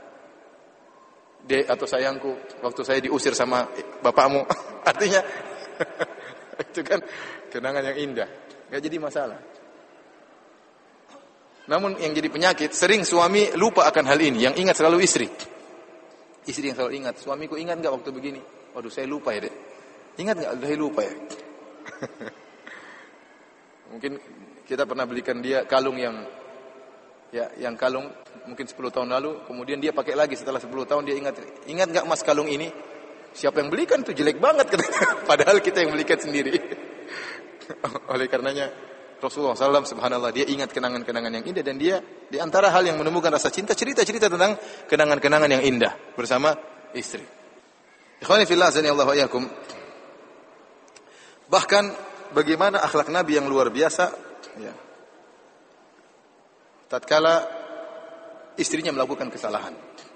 Dek atau sayangku waktu saya diusir sama bapakmu? Artinya itu kan kenangan yang indah, enggak jadi masalah. Namun yang jadi penyakit, sering suami lupa akan hal ini, yang ingat selalu istri. Istri yang selalu ingat, suamiku ingat enggak waktu begini? Waduh, saya lupa ya, Dek. Ingat enggak? Udah lupa ya. Mungkin kita pernah belikan dia kalung yang ya, yang kalung mungkin sepuluh tahun lalu, kemudian dia pakai lagi setelah sepuluh tahun, dia ingat, ingat enggak Mas kalung ini? Siapa yang belikan tuh, jelek banget padahal kita yang belikan sendiri. Oleh karenanya Rasulullah shallallahu alaihi wasallam subhanallah, dia ingat kenangan-kenangan yang indah, dan dia di antara hal yang menumbuhkan rasa cinta, cerita-cerita tentang kenangan-kenangan yang indah bersama istri. Ikhwani fillah, azanillahu wa iyyakum. Bahkan bagaimana akhlak Nabi yang luar biasa, ya. Tatkala istrinya melakukan kesalahan.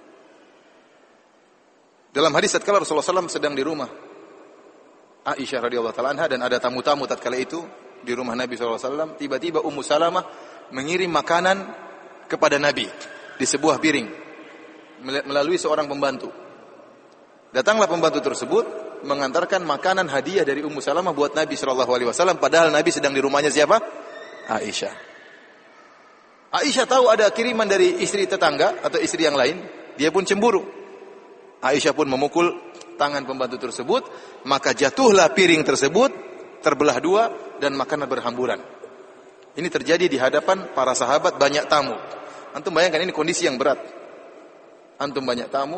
Dalam hadis tatkala Rasulullah shallallahu alaihi wasallam sedang di rumah Aisyah radhiyallahu taala anha, dan ada tamu-tamu tatkala itu di rumah Nabi shallallahu alaihi wasallam, tiba-tiba Ummu Salamah mengirim makanan kepada Nabi di sebuah piring melalui seorang pembantu. Datanglah pembantu tersebut mengantarkan makanan hadiah dari Ummu Salamah buat Nabi shallallahu alaihi wasallam, padahal Nabi sedang di rumahnya siapa? Aisyah. Aisyah tahu ada kiriman dari istri tetangga atau istri yang lain, dia pun cemburu. Aisyah pun memukul tangan pembantu tersebut, maka jatuhlah piring tersebut, terbelah dua, dan makanan berhamburan. Ini terjadi di hadapan para sahabat, banyak tamu. Antum bayangkan, ini kondisi yang berat. Antum banyak tamu,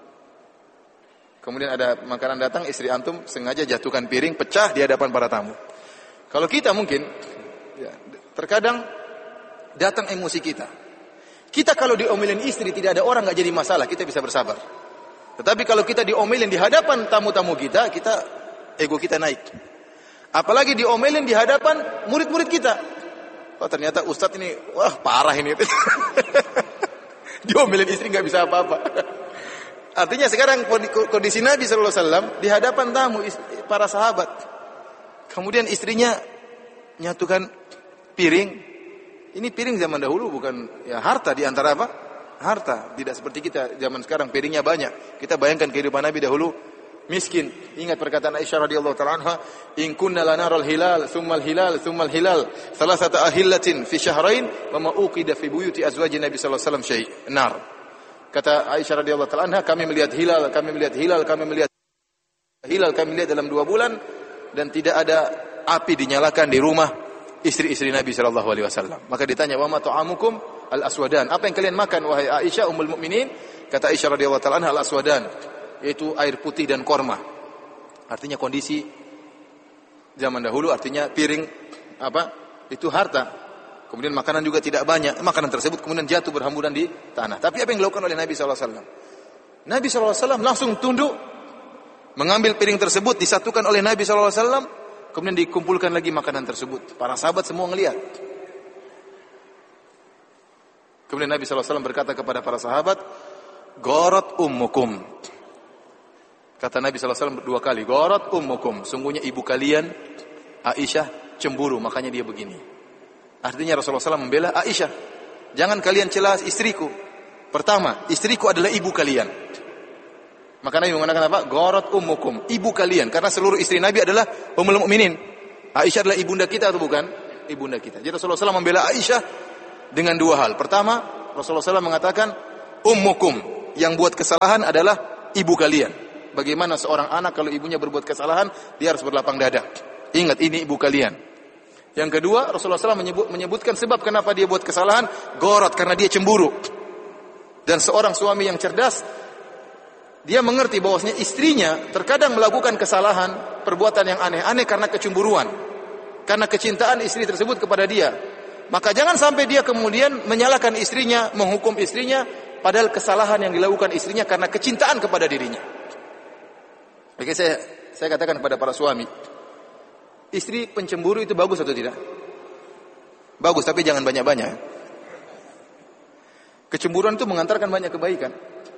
kemudian ada makanan datang, istri antum sengaja jatuhkan piring, pecah di hadapan para tamu. Kalau kita mungkin, ya, terkadang datang emosi kita. Kita kalau diomelin istri, tidak ada orang, nggak jadi masalah, kita bisa bersabar. Tetapi kalau kita diomelin di hadapan tamu-tamu kita, kita ego kita naik. Apalagi diomelin di hadapan murid-murid kita. Oh, ternyata ustadz ini, wah parah ini. Diomelin istri nggak bisa apa-apa. Artinya sekarang kondisi Nabi shallallahu alaihi wasallam di hadapan tamu para sahabat. Kemudian istrinya nyatukan piring. Ini piring zaman dahulu bukan ya harta, di antara apa? Harta. Tidak seperti kita zaman sekarang piringnya banyak. Kita bayangkan kehidupan Nabi dahulu miskin. Ingat perkataan Aisyah radhiyallahu ta'ala anha, "In kunna lanaral hilal, tsummal hilal, tsummal hilal, salasata ahillatin fi syahrain, wa ma uqida fi buyuti azwajin Nabi sallallahu alaihi wasallam syai'." Nar. Kata Aisyah radhiyallahu ta'ala anha, kami melihat hilal, kami melihat hilal, kami melihat hilal, kami melihat dalam dua bulan, dan tidak ada api dinyalakan di rumah istri-istri Nabi sallallahu alaihi wasallam. Maka ditanya, "Wa ma ta'amukum?" Al-aswadan. Apa yang kalian makan wahai Aisyah ummul mukminin? Kata Aisyah radhiyallahu ta'ala anha, al-aswadan, yaitu air putih dan korma. Artinya kondisi zaman dahulu, artinya piring apa? Itu harta. Kemudian makanan juga tidak banyak. Makanan tersebut kemudian jatuh berhamburan di tanah. Tapi apa yang dilakukan oleh Nabi sallallahu alaihi wasallam? Nabi sallallahu alaihi wasallam langsung tunduk, mengambil piring tersebut, disatukan oleh Nabi sallallahu alaihi wasallam, kemudian dikumpulkan lagi makanan tersebut. Para sahabat semua ngelihat. Kemudian Nabi sallallahu alaihi wasallam berkata kepada para sahabat, "Gharat ummukum." Kata Nabi sallallahu alaihi wasallam dua kali, "Gharat ummukum." Sungguhnya ibu kalian Aisyah cemburu, makanya dia begini. Artinya Rasulullah sallallahu alaihi wasallam membela Aisyah. Jangan kalian celah istriku. Pertama, istriku adalah ibu kalian. Maka Nabi mengatakan apa? Gharat ummukum, ibu kalian. Karena seluruh istri Nabi adalah ummul mukminin. Aisyah adalah ibunda kita atau bukan? ibunda kita. Jadi Rasulullah shallallahu alaihi wasallam membela Aisyah dengan dua hal. Pertama, Rasulullah shallallahu alaihi wasallam mengatakan, ummukum, yang buat kesalahan adalah ibu kalian. Bagaimana seorang anak kalau ibunya berbuat kesalahan, dia harus berlapang dada. Ingat, ini ibu kalian. Yang kedua, Rasulullah shallallahu alaihi wasallam menyebut, menyebutkan sebab kenapa dia buat kesalahan, gorot, karena dia cemburu. Dan seorang suami yang cerdas, dia mengerti bahwasanya istrinya terkadang melakukan kesalahan, perbuatan yang aneh-aneh karena kecemburuan, karena kecintaan istri tersebut kepada dia. Maka jangan sampai dia kemudian menyalahkan istrinya, menghukum istrinya, padahal kesalahan yang dilakukan istrinya karena kecintaan kepada dirinya. Oke, saya saya katakan kepada para suami, istri pencemburu itu bagus atau tidak? Bagus, tapi jangan banyak-banyak. Kecemburuan itu mengantarkan banyak kebaikan.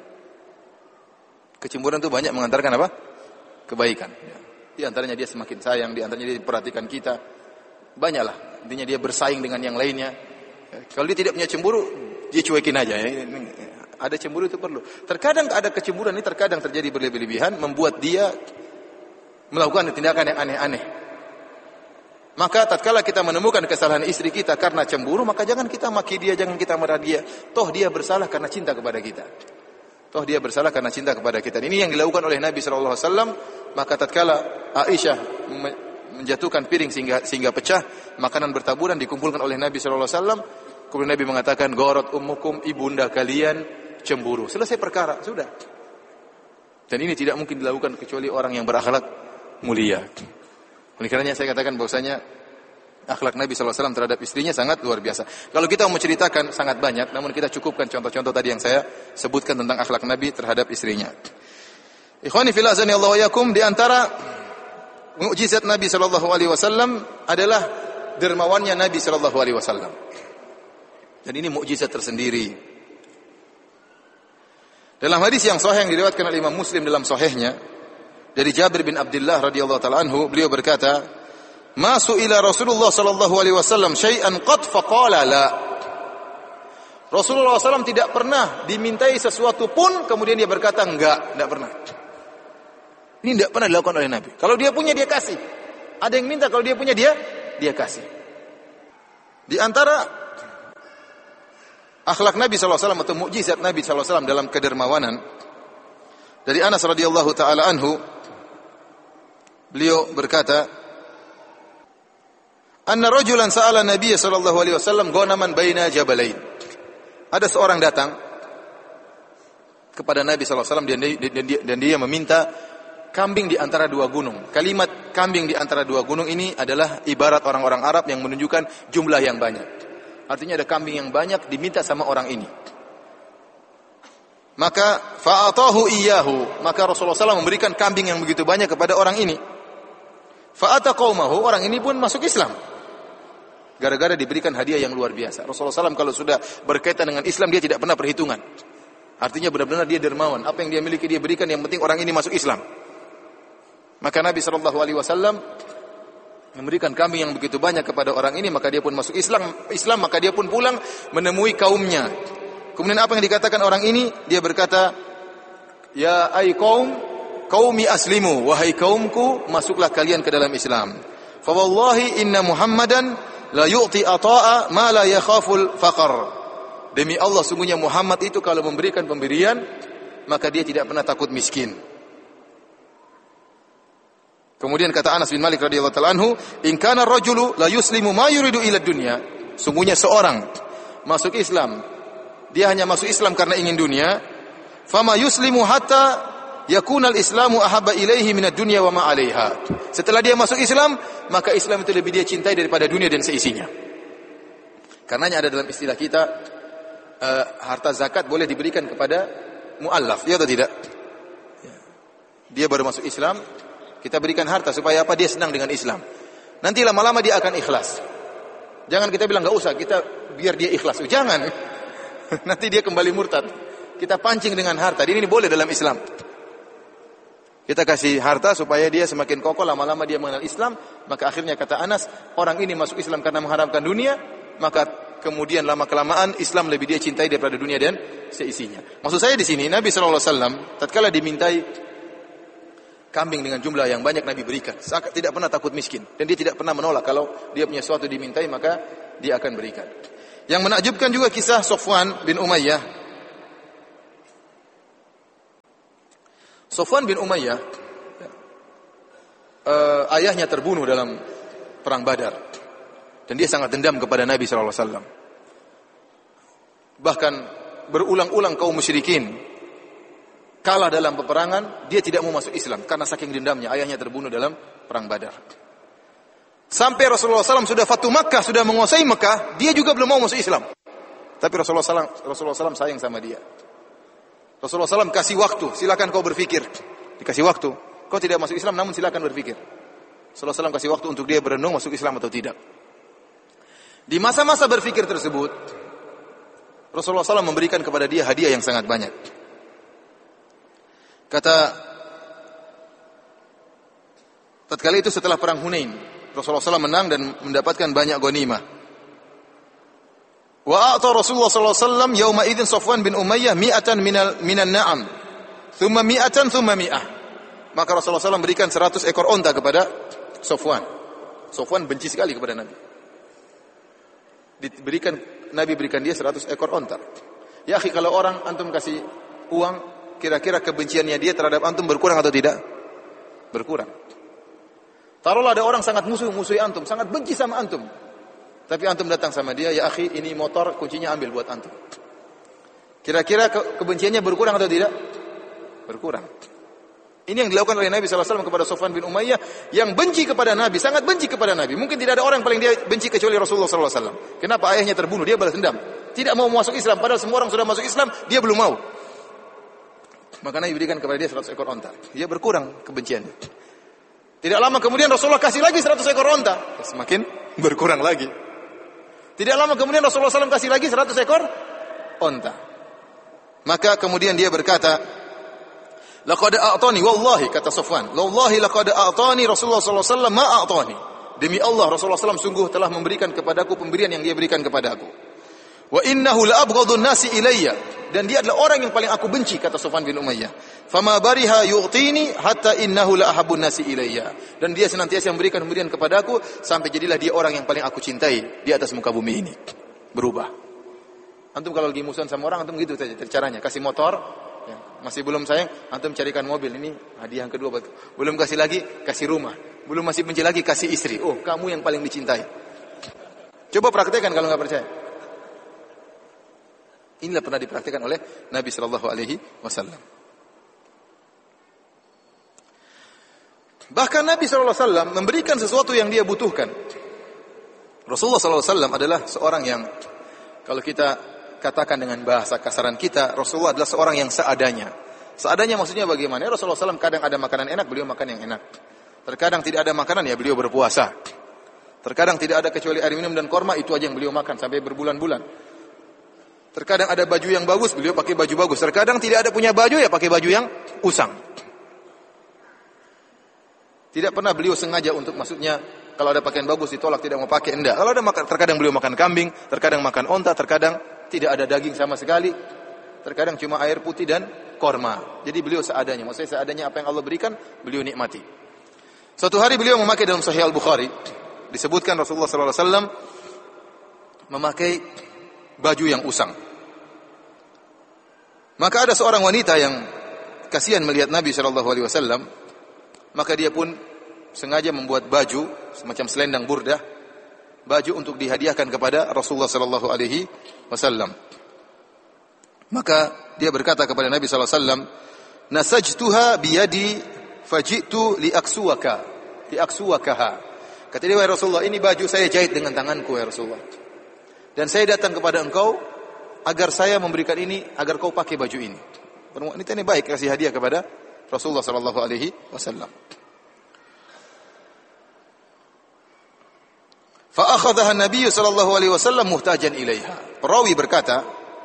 Kecemburuan itu banyak mengantarkan apa? Kebaikan. Di antaranya dia semakin sayang, di antaranya dia perhatikan kita. Banyaklah. Intinya dia bersaing dengan yang lainnya. Kalau dia tidak punya cemburu, dia cuekin aja. Ada cemburu itu perlu. Terkadang ada kecemburuan ini terkadang terjadi berlebihan, membuat dia melakukan tindakan yang aneh-aneh. Maka tatkala kita menemukan kesalahan istri kita karena cemburu, maka jangan kita maki dia, jangan kita marah dia. Toh dia bersalah karena cinta kepada kita. Toh dia bersalah karena cinta kepada kita. Ini yang dilakukan oleh Nabi shallallahu alaihi wasallam. Maka tatkala Aisyah menjatuhkan piring sehingga sehingga pecah, makanan bertaburan dikumpulkan oleh Nabi shallallahu alaihi wasallam. Kemudian Nabi mengatakan, gorot ummukum, ibunda kalian cemburu. Selesai perkara, sudah. Dan ini tidak mungkin dilakukan kecuali orang yang berakhlak mulia. Oleh karenanya saya katakan bahwasanya akhlak Nabi shallallahu alaihi wasallam terhadap istrinya sangat luar biasa. Kalau kita mau menceritakan sangat banyak, namun kita cukupkan contoh-contoh tadi yang saya sebutkan tentang akhlak Nabi terhadap istrinya. Ikhwani fillah azani Allah wa yakum, di antara mukjizat Nabi shallallahu alaihi wasallam adalah dermawannya Nabi shallallahu alaihi wasallam. Dan ini mukjizat tersendiri. Dalam hadis yang sahih yang diriwayatkan oleh Imam Muslim dalam sahihnya, dari Jabir bin Abdullah radhiyallahu taala anhu, beliau berkata, "Ma su'ila Rasulullah sallallahu alaihi wasallam syai'an qad faqala la." Rasulullah sallallahu alaihi wasallam tidak pernah dimintai sesuatu pun kemudian dia berkata enggak, tidak pernah. Ini tidak pernah dilakukan oleh Nabi. Kalau dia punya dia kasih. Ada yang minta, kalau dia punya dia dia kasih. Di antara akhlak Nabi sallallahu alaihi wasallam atau mukjizat Nabi sallallahu alaihi wasallam dalam kedermawanan, dari Anas radhiyallahu taala anhu, beliau berkata, "Anna rajulan sa'ala Nabiy sallallahu alaihi wasallam ghanaman baina jabalain." Ada seorang datang kepada Nabi sallallahu alaihi wasallam dan dia, dan dia, dan dia meminta kambing di antara dua gunung. Kalimat kambing di antara dua gunung ini adalah ibarat orang-orang Arab yang menunjukkan jumlah yang banyak. Artinya ada kambing yang banyak diminta sama orang ini. Maka fa'atahu iyyahu, maka Rasulullah sallallahu alaihi wasallam memberikan kambing yang begitu banyak kepada orang ini. Fa'ata qaumahu, orang ini pun masuk Islam. Gara-gara diberikan hadiah yang luar biasa. Rasulullah sallallahu alaihi wasallam kalau sudah berkaitan dengan Islam, dia tidak pernah perhitungan. Artinya benar-benar dia dermawan. Apa yang dia miliki dia berikan, yang penting orang ini masuk Islam. Maka Nabi sallallahu alaihi wasallam memberikan kambing yang begitu banyak kepada orang ini, maka dia pun masuk Islam. Islam maka dia pun pulang menemui kaumnya. Kemudian apa yang dikatakan orang ini? Dia berkata, "Ya ay qaum, qaumi aslimu, wahai kaumku, masuklah kalian ke dalam Islam. Fa wallahi inna Muhammadan la yu'ti ata'a ma la yakhaful faqr." Demi Allah, sungguhnya Muhammad itu kalau memberikan pemberian, maka dia tidak pernah takut miskin. Kemudian kata Anas bin Malik radhiyallahu ta'ala anhu, "In kana ar-rajulu la yuslimu ma yuridu ila dunya." Sungguhnya seorang masuk Islam, dia hanya masuk Islam karena ingin dunia. Fama yuslimu hatta yakuna al-islamu ahabba ilaihi minad dunya wa ma 'alaiha. Setelah dia masuk Islam, maka Islam itu lebih dia cintai daripada dunia dan seisinya. Karenanya ada dalam istilah kita, uh, harta zakat boleh diberikan kepada muallaf, ya atau tidak? Dia baru masuk Islam, kita berikan harta supaya apa? Dia senang dengan Islam. Nanti lama-lama dia akan ikhlas. Jangan kita bilang enggak usah, kita biar dia ikhlas. Jangan. Nanti dia kembali murtad. Kita pancing dengan harta. Ini boleh dalam Islam. Kita kasih harta supaya dia semakin kokoh, lama-lama dia mengenal Islam. Maka akhirnya kata Anas, orang ini masuk Islam karena mengharapkan dunia, maka kemudian lama-kelamaan Islam lebih dia cintai daripada dunia dan seisinya. Maksud saya di sini, Nabi shallallahu alaihi wasallam tatkala dimintai kambing dengan jumlah yang banyak Nabi berikan. Tidak pernah takut miskin. Dan dia tidak pernah menolak kalau dia punya sesuatu dimintai maka dia akan berikan. Yang menakjubkan juga kisah Safwan bin Umayyah. Safwan bin Umayyah uh, ayahnya terbunuh dalam perang Badar. Dan dia sangat dendam kepada Nabi sallallahu alaihi wasallam. Bahkan berulang-ulang kaum musyrikin kalah dalam peperangan, dia tidak mau masuk Islam karena saking dendamnya ayahnya terbunuh dalam perang Badar. Sampai Rasulullah sallallahu alaihi wasallam sudah Fatu Makkah, sudah menguasai Makkah, dia juga belum mau masuk Islam. Tapi Rasulullah sallallahu alaihi wasallam Rasulullah sallallahu alaihi wasallam sayang sama dia. Rasulullah sallallahu alaihi wasallam kasih waktu, silakan kau berpikir. Dikasih waktu. Kau tidak masuk Islam namun silakan berpikir. Rasulullah sallallahu alaihi wasallam kasih waktu untuk dia berenung masuk Islam atau tidak. Di masa-masa berpikir tersebut, Rasulullah sallallahu alaihi wasallam memberikan kepada dia hadiah yang sangat banyak. Kata tatkala itu setelah perang Hunain, Rasulullah sallallahu alaihi wasallam menang dan mendapatkan banyak ghanimah. Wa a'ta Rasulullah sallallahu alaihi wasallam yauma idzin Safwan bin Umayyah mi'atan minal minan na'am. Thumma mi'atan thumma mi'ah. Maka Rasulullah sallallahu alaihi wasallam berikan seratus ekor onta kepada Safwan. Safwan benci sekali kepada Nabi. Diberikan Nabi berikan dia seratus ekor onta. Ya akhi, kalau orang antum kasih uang, kira-kira kebenciannya dia terhadap antum berkurang atau tidak? Berkurang. Taruhlah ada orang sangat musuh-musuhi antum, sangat benci sama antum. Tapi antum datang sama dia, ya akhi, ini motor, kuncinya ambil buat antum. Kira-kira ke- kebenciannya berkurang atau tidak? Berkurang. Ini yang dilakukan oleh Nabi sallallahu alaihi wasallam kepada Safwan bin Umayyah yang benci kepada Nabi, sangat benci kepada Nabi. Mungkin tidak ada orang yang paling dia benci kecuali Rasulullah sallallahu alaihi wasallam. Kenapa? Ayahnya terbunuh, dia balas dendam. Tidak mau masuk Islam, padahal semua orang sudah masuk Islam, dia belum mau. Maka Nabi berikan kepada dia seratus ekor onta. Dia berkurang kebenciannya. Tidak lama kemudian Rasulullah kasih lagi seratus ekor onta. Semakin berkurang lagi. Tidak lama kemudian Rasulullah sallallahu alaihi wasallam kasih lagi seratus ekor onta. Maka kemudian dia berkata, laqad a'tani wallahi, kata Safwan, wallahi laqad a'tani Rasulullah sallallahu alaihi wasallam ma a'tani. Demi Allah Rasulullah sallallahu alaihi wasallam sungguh telah memberikan kepadaku pemberian yang dia berikan kepadaku. Wa innahu la abghadun nasi ilayya, dan dia adalah orang yang paling aku benci, kata Safwan bin Umayyah. Fama bariha yu'tini hatta innahu la ahabbun nasi ilayya. Dan dia senantiasa memberikan pemberian kepadaku sampai jadilah dia orang yang paling aku cintai di atas muka bumi ini. Berubah. Antum kalau lagi musuhan sama orang antum gitu saja caranya, kasih motor, ya, masih belum sayang, antum carikan mobil, ini hadiah yang kedua buat. Belum kasih lagi, kasih rumah. Belum masih benci lagi, kasih istri. Oh, kamu yang paling dicintai. Coba praktekkan kalau enggak percaya. Inilah pernah dipraktikkan oleh Nabi sallallahu alaihi wasallam. Bahkan Nabi sallallahu alaihi wasallam memberikan sesuatu yang dia butuhkan. Rasulullah sallallahu alaihi wasallam adalah seorang yang, kalau kita katakan dengan bahasa kasaran kita, Rasulullah adalah seorang yang seadanya. Seadanya maksudnya bagaimana? Ya, Rasulullah sallallahu alaihi wasallam kadang ada makanan enak, beliau makan yang enak. Terkadang tidak ada makanan, ya beliau berpuasa. Terkadang tidak ada kecuali air minum dan korma, itu aja yang beliau makan sampai berbulan-bulan. Terkadang ada baju yang bagus, beliau pakai baju bagus. Terkadang tidak ada punya baju, ya pakai baju yang usang. Tidak pernah beliau sengaja untuk, maksudnya kalau ada pakaian bagus ditolak, tidak mau pakai, enggak. Kalau ada makan, terkadang beliau makan kambing, terkadang makan onta, terkadang tidak ada daging sama sekali, terkadang cuma air putih dan korma. Jadi beliau seadanya, maksudnya seadanya apa yang Allah berikan, beliau nikmati. Suatu hari beliau memakai, dalam Sahih Al-Bukhari disebutkan Rasulullah sallallahu alaihi wasallam memakai baju yang usang. Maka ada seorang wanita yang kasihan melihat Nabi sallallahu alaihi wasallam, maka dia pun sengaja membuat baju semacam selendang burdah, baju untuk dihadiahkan kepada Rasulullah sallallahu alaihi wasallam. Maka dia berkata kepada Nabi sallallahu alaihi wasallam, "Nasajtuha biyadi faji'tu liaksuwaka, liaksuwakaha." Kata dia, "Wahai Rasulullah, ini baju saya jahit dengan tanganku ya Rasulullah. Dan saya datang kepada engkau agar saya memberikan ini, agar kau pakai baju ini." Wanita ini baik, kasih hadiah kepada Rasulullah sallallahu alaihi wasallam. Fa akhadhaha an-nabiy sallallahu alaihi wasallam muhtajan ilaiha. Perawi berkata,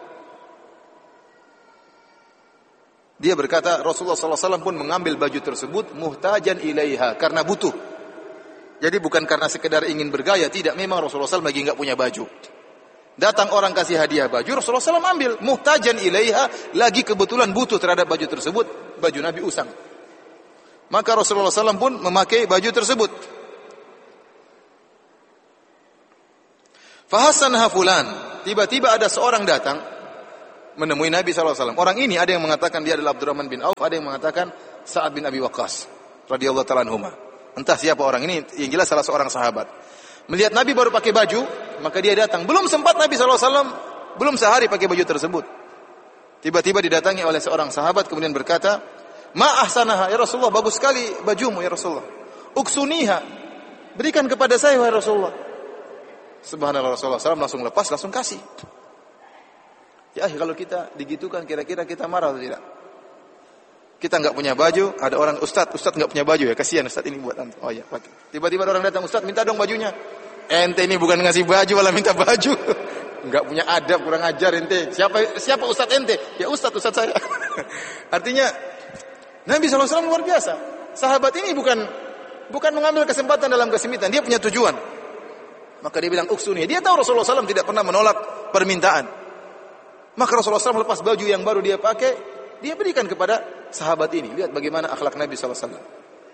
dia berkata Rasulullah sallallahu alaihi wasallam pun mengambil baju tersebut muhtajan ilaiha, karena butuh. Jadi bukan karena sekedar ingin bergaya, tidak, memang Rasulullah sallallahu alaihi wasallam lagi enggak punya baju. Datang orang kasih hadiah baju, Rasulullah sallallahu alaihi wasallam ambil muhtajan ilaiha, lagi kebetulan butuh terhadap baju tersebut, baju Nabi usang. Maka Rasulullah shallallahu alaihi wasallam pun memakai baju tersebut. Fahasanha fulan. Tiba-tiba ada seorang datang menemui Nabi shallallahu alaihi wasallam. Orang ini ada yang mengatakan dia adalah Abdurrahman bin Auf, ada yang mengatakan Sa'ad bin Abi Waqqas radhiyallahu ta'ala anhuma. Entah siapa orang ini, yang jelas salah seorang sahabat. Melihat Nabi baru pakai baju, maka dia datang. Belum sempat Nabi shallallahu alaihi wasallam, belum sehari pakai baju tersebut. Tiba-tiba didatangi oleh seorang sahabat, kemudian berkata, Ma ahsanaha, ya Rasulullah, bagus sekali bajumu ya Rasulullah. Uksuniha, berikan kepada saya ya Rasulullah. Subhanallah, Rasulullah shallallahu alaihi wasallam langsung lepas, langsung kasih. Ya kalau kita digitukan, kira-kira kita marah atau tidak? Kita enggak punya baju, ada orang, Ustaz, Ustaz enggak punya baju ya, kasihan Ustaz ini buat antum. Oh iya, pakai. Tiba-tiba ada orang datang, Ustaz minta dong bajunya. Ente ini bukan ngasih baju, malah minta baju. Enggak punya adab, kurang ajar ente. Siapa siapa Ustaz ente? Ya Ustaz, Ustaz saya. Artinya Nabi shallallahu alaihi wasallam luar biasa. Sahabat ini bukan bukan mengambil kesempatan dalam kesempitan, dia punya tujuan. Maka dia bilang uksuni. Dia tahu Rasulullah shallallahu alaihi wasallam tidak pernah menolak permintaan. Maka Rasulullah shallallahu alaihi wasallam lepas baju yang baru dia pakai, dia berikan kepada sahabat ini. Lihat bagaimana akhlak Nabi shallallahu alaihi wasallam.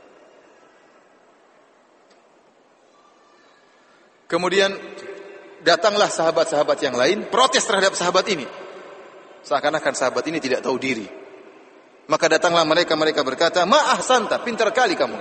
Kemudian datanglah sahabat-sahabat yang lain protes terhadap sahabat ini. Seakan-akan sahabat ini tidak tahu diri. Maka datanglah mereka, mereka berkata, Ma ahsanta, pintar kali kamu.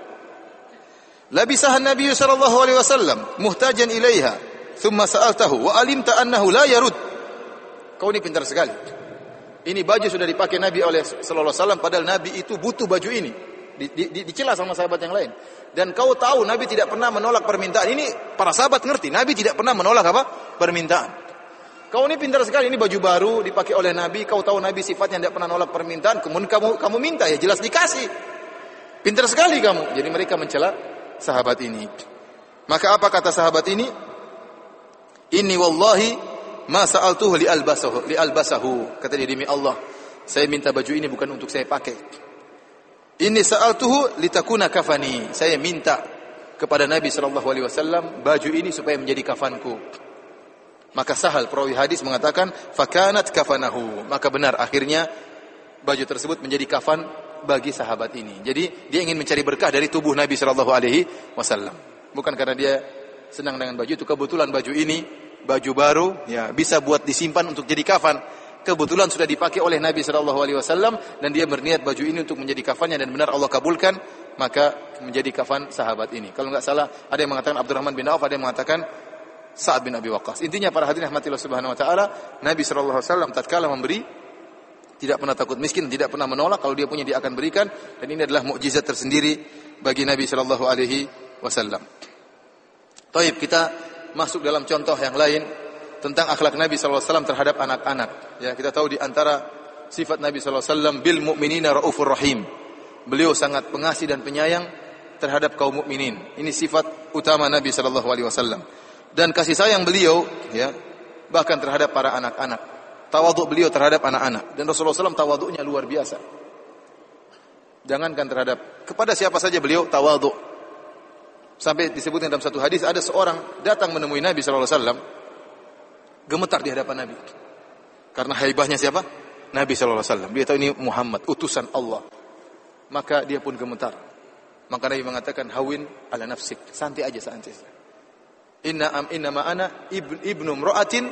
Labisaha Nabi sallallahu alaihi wasallam muhtajan ilaiha, thumma sa'altahu wa alimta annahu la yarud. Kau ini pintar sekali. Ini baju sudah dipakai Nabi oleh sallallahu alaihi wasallam, padahal Nabi itu butuh baju ini. Di, di, di, dicela sama sahabat yang lain. Dan kau tahu Nabi tidak pernah menolak permintaan. Ini para sahabat ngerti, Nabi tidak pernah menolak apa? Permintaan. Kau ini pintar sekali, ini baju baru dipakai oleh Nabi, kau tahu Nabi sifatnya tidak pernah menolak permintaan, kemudian kamu kamu minta, ya jelas dikasih. Pintar sekali kamu. Jadi mereka mencela sahabat ini. Maka apa kata sahabat ini? Inni wallahi ma sa'altuhu li albasahu, li albasahu. Kata dia, demi Allah, saya minta baju ini bukan untuk saya pakai. Inni sa'altuhu litakuna kafani. Saya minta kepada Nabi sallallahu alaihi wasallam baju ini supaya menjadi kafanku. Maka Sahal perawi hadis mengatakan fakanat kafanahu. Maka benar akhirnya baju tersebut menjadi kafan bagi sahabat ini. Jadi dia ingin mencari berkah dari tubuh Nabi sallallahu alaihi wasallam. Bukan karena dia senang dengan baju itu, kebetulan baju ini baju baru ya bisa buat disimpan untuk jadi kafan. Kebetulan sudah dipakai oleh Nabi sallallahu alaihi wasallam dan dia berniat baju ini untuk menjadi kafannya dan benar Allah kabulkan, maka menjadi kafan sahabat ini. Kalau enggak salah ada yang mengatakan Abdurrahman bin Auf, ada yang mengatakan Sa'ad bin Abi Waqqas. Intinya para hadirin rahmatillah subhanahu wa taala, Nabi sallallahu alaihi wasallam tatkala memberi tidak pernah takut miskin, tidak pernah menolak, kalau dia punya dia akan berikan, dan ini adalah mukjizat tersendiri bagi Nabi sallallahu alaihi wasallam. Taib, kita masuk dalam contoh yang lain tentang akhlak Nabi sallallahu alaihi wasallam terhadap anak-anak. Ya, kita tahu di antara sifat Nabi sallallahu alaihi wasallam bil mu'minina raufur rahim. Beliau sangat pengasih dan penyayang terhadap kaum mukminin. Ini sifat utama Nabi sallallahu alaihi wasallam. Dan kasih sayang beliau ya bahkan terhadap para anak-anak. Tawadhu beliau terhadap anak-anak, dan Rasulullah sallallahu alaihi wasallam tawadhunya luar biasa. Jangankan terhadap kepada siapa saja beliau tawadhu. Sampai disebutkan dalam satu hadis ada seorang datang menemui Nabi sallallahu alaihi wasallam gemetar di hadapan Nabi. Karena haibahnya siapa? Nabi sallallahu alaihi wasallam. Dia tahu ini Muhammad, utusan Allah. Maka dia pun gemetar. Maka Nabi mengatakan hawin ala nafsik, santai aja santai. Inna am inna ma ana ibn, ibnu imra'atin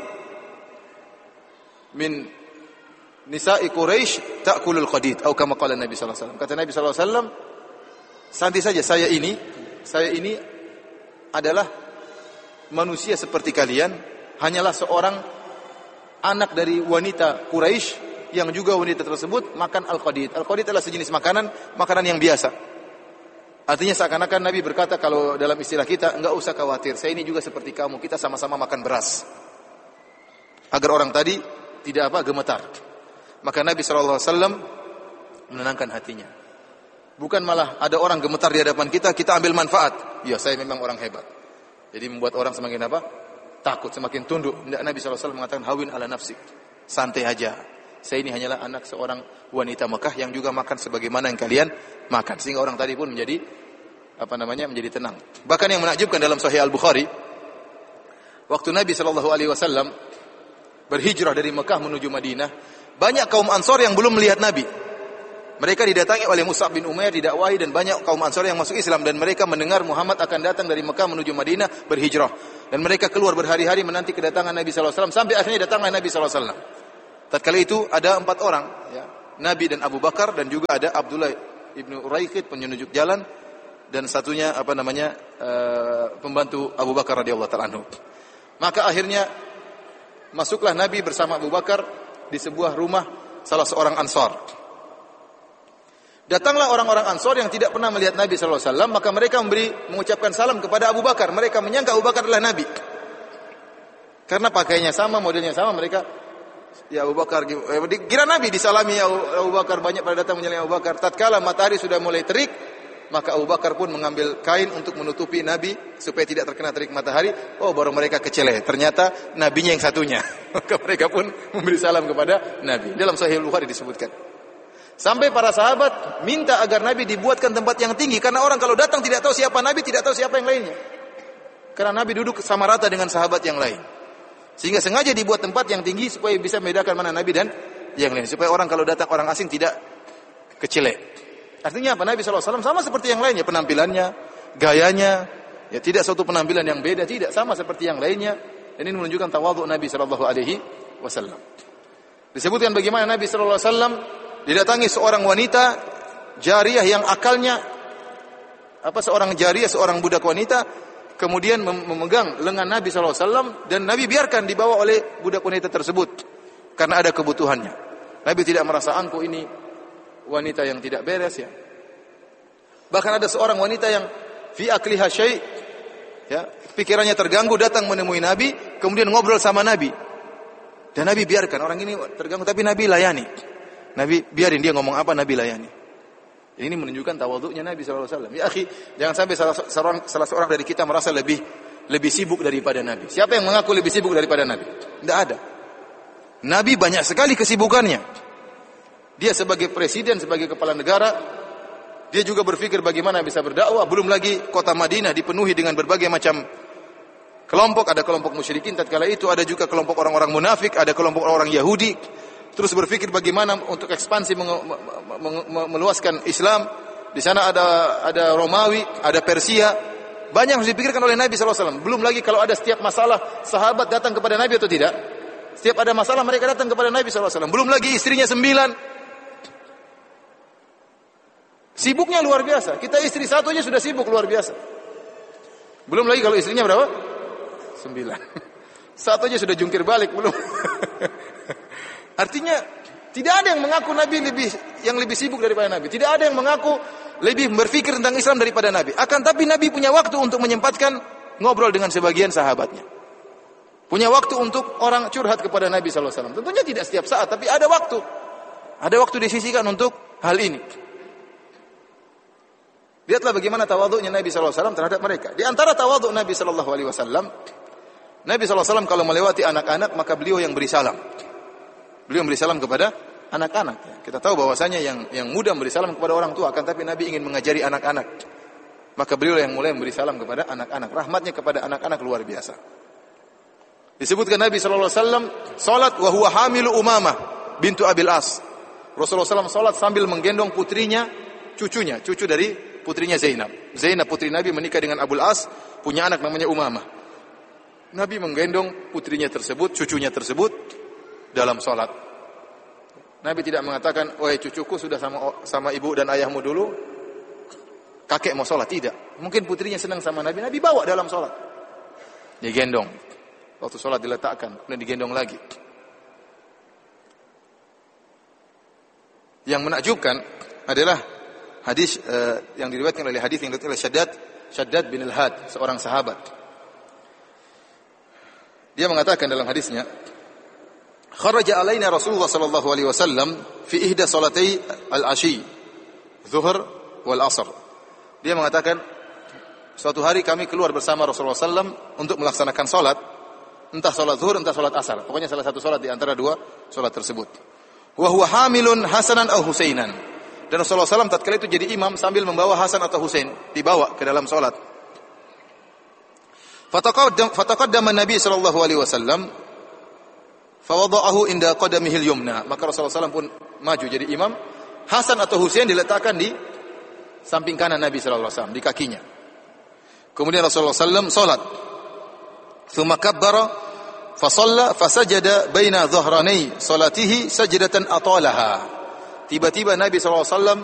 min nisa'i Quraisy ta'kulul qadid atau kama qala Nabi sallallahu alaihi wasallam. Kata Nabi sallallahu alaihi wasallam, santai saja, saya ini saya ini adalah manusia seperti kalian, hanyalah seorang anak dari wanita Quraisy yang juga wanita tersebut makan al-qadid. Al-qadid adalah sejenis makanan, makanan yang biasa. Artinya seakan-akan Nabi berkata kalau dalam istilah kita, enggak usah khawatir, saya ini juga seperti kamu, kita sama-sama makan beras. Agar orang tadi tidak apa gemetar. Maka Nabi sallallahu alaihi wasallam menenangkan hatinya. Bukan malah ada orang gemetar di hadapan kita, kita ambil manfaat. Ya, saya memang orang hebat. Jadi membuat orang semakin apa? Takut, semakin tunduk. Nabi sallallahu alaihi wasallam mengatakan hawin ala nafsik. Santai aja. Saya ini hanyalah anak seorang wanita Mekah yang juga makan sebagaimana yang kalian makan. Sehingga orang tadi pun menjadi apa namanya? menjadi tenang. Bahkan yang menakjubkan dalam Sahih Al-Bukhari, waktu Nabi sallallahu alaihi wasallam berhijrah dari Mekah menuju Madinah, banyak kaum Ansor yang belum melihat Nabi. Mereka didatangi oleh Mus'ab bin Umair, didakwahi, dan banyak kaum Ansar yang masuk Islam, dan mereka mendengar Muhammad akan datang dari Mekah menuju Madinah berhijrah. Dan mereka keluar berhari-hari menanti kedatangan Nabi sallallahu alaihi wasallam sampai akhirnya datanglah Nabi sallallahu alaihi wasallam. Tatkala itu ada empat orang, ya. Nabi dan Abu Bakar, dan juga ada Abdullah ibnu Uraiqid penunjuk jalan, dan satunya apa namanya uh, pembantu Abu Bakar radhiyallahu ta'ala anhu. Maka akhirnya masuklah Nabi bersama Abu Bakar di sebuah rumah salah seorang Ansar. Datanglah orang-orang Ansor yang tidak pernah melihat Nabi sallallahu alaihi wasallam, maka mereka memberi mengucapkan salam kepada Abu Bakar. Mereka menyangka Abu Bakar adalah Nabi. Karena pakaiannya sama, modelnya sama, mereka ya Abu Bakar kira Nabi disalami ya Abu Bakar, banyak pada datang menyalami Abu Bakar. Tatkala matahari sudah mulai terik, maka Abu Bakar pun mengambil kain untuk menutupi Nabi supaya tidak terkena terik matahari. Oh, baru mereka kecele. Ternyata nabinya yang satunya. Maka mereka pun memberi salam kepada Nabi. Dalam Sahih Bukhari disebutkan. Sampai para sahabat minta agar Nabi dibuatkan tempat yang tinggi, karena orang kalau datang tidak tahu siapa Nabi, tidak tahu siapa yang lainnya. Karena Nabi duduk sama rata dengan sahabat yang lain. Sehingga sengaja dibuat tempat yang tinggi supaya bisa membedakan mana Nabi dan yang lain. Supaya orang kalau datang orang asing tidak kecele. Artinya apa? Nabi sallallahu alaihi wasallam sama seperti yang lainnya, penampilannya, gayanya, ya tidak suatu penampilan yang beda, tidak, sama seperti yang lainnya. Dan ini menunjukkan tawadhu Nabi sallallahu alaihi wasallam. Disebutkan bagaimana Nabi sallallahu alaihi wasallam didatangi seorang wanita jariyah yang akalnya apa seorang jariyah, seorang budak wanita, kemudian memegang lengan Nabi sallallahu alaihi wasallam, dan Nabi biarkan dibawa oleh budak wanita tersebut karena ada kebutuhannya. Nabi tidak merasa angkuh ini wanita yang tidak beres, ya. Bahkan ada seorang wanita yang fi akliha syai', ya, pikirannya terganggu, datang menemui Nabi, kemudian ngobrol sama Nabi. Dan Nabi biarkan orang ini terganggu, tapi Nabi layani. Nabi biarin dia ngomong apa, Nabi layani. Ini menunjukkan tawadhu'nya Nabi sallallahu alaihi wasallam. Ya akhi, jangan sampai salah seorang salah seorang dari kita merasa lebih lebih sibuk daripada Nabi. Siapa yang mengaku lebih sibuk daripada Nabi? Tidak ada. Nabi banyak sekali kesibukannya. Dia sebagai presiden, sebagai kepala negara, dia juga berpikir bagaimana bisa berdakwah. Belum lagi kota Madinah dipenuhi dengan berbagai macam kelompok. Ada kelompok musyrikin tatkala itu, ada juga kelompok orang-orang munafik, ada kelompok orang Yahudi. Terus berpikir bagaimana untuk ekspansi meluaskan Islam. Di sana ada ada Romawi, ada Persia. Banyak yang harus dipikirkan oleh Nabi sallallahu alaihi wasallam. Belum lagi kalau ada setiap masalah, sahabat datang kepada Nabi atau tidak? Setiap ada masalah mereka datang kepada Nabi sallallahu alaihi wasallam. Belum lagi istrinya sembilan. Sibuknya luar biasa. Kita istri satu aja sudah sibuk luar biasa. Belum lagi kalau istrinya berapa? Sembilan. Satu aja sudah jungkir balik belum. Artinya tidak ada yang mengaku Nabi lebih yang lebih sibuk daripada Nabi. Tidak ada yang mengaku lebih berpikir tentang Islam daripada Nabi. Akan tapi Nabi punya waktu untuk menyempatkan ngobrol dengan sebagian sahabatnya. Punya waktu untuk orang curhat kepada Nabi sallallahu alaihi wasallam. Tentunya tidak setiap saat, tapi ada waktu. Ada waktu disisihkan untuk hal ini. Lihatlah bagaimana tawadhu'nya Nabi sallallahu alaihi wasallam terhadap mereka. Di antara tawadhu' Nabi sallallahu alaihi wasallam, Nabi sallallahu alaihi wasallam kalau melewati anak-anak maka beliau yang beri salam. Beliau memberi salam kepada anak-anak. Kita tahu bahwasanya yang yang muda memberi salam kepada orang tua, akan tapi Nabi ingin mengajari anak-anak. Maka beliau yang mulai memberi salam kepada anak-anak. Rahmatnya kepada anak-anak luar biasa. Disebutkan Nabi sallallahu alaihi wasallam salat wa huwa hamilu Umamah bintu Abil As. Rasulullah sallallahu alaihi wasallam salat sambil menggendong putrinya, cucunya, cucu dari putrinya Zainab. Zainab putri Nabi menikah dengan Abul As, punya anak namanya Umamah. Nabi menggendong putrinya tersebut, cucunya tersebut dalam salat. Nabi tidak mengatakan, "Wahai cucuku sudah sama sama ibu dan ayahmu dulu, kakek mau salat." Tidak. Mungkin putrinya senang sama Nabi, Nabi bawa dalam salat. Digendong. Waktu salat diletakkan, kemudian digendong lagi. Yang menakjubkan adalah hadis uh, yang diriwayatkan oleh hadis yang diriwayatkan oleh Shaddad, Shaddad bin Al-Had, seorang sahabat. Dia mengatakan dalam hadisnya, "Kharaja alaina Rasulullah sallallahu alaihi wasallam fi ihda salatai al-ashi, Zuhr wal Asr." Dia mengatakan, suatu hari kami keluar bersama Rasulullah sallallahu alaihi wasallam untuk melaksanakan salat, entah salat Zuhr, entah salat Asar. Pokoknya salah satu salat di antara dua salat tersebut. Wa huwa hamilun Hasanan aw Husainan. Dan Rasulullah sallallahu alaihi wasallam tatkala itu jadi imam sambil membawa Hasan atau Husain, dibawa ke dalam salat. Fataqaddam fataqaddama Nabi sallallahu alaihi wasallam fawada'ahu inda qadamihi al-yumna. Maka Rasulullah sallallahu alaihi wasallam pun maju jadi imam, Hasan atau Husain diletakkan di samping kanan Nabi sallallahu alaihi wasallam, di kakinya. Kemudian Rasulullah sallallahu alaihi wasallam salat. Tsumma kabbara fa shalla fa sajada baina dhahranai salatihi sajdatan atalaha. Tiba-tiba Nabi sallallahu alaihi wasallam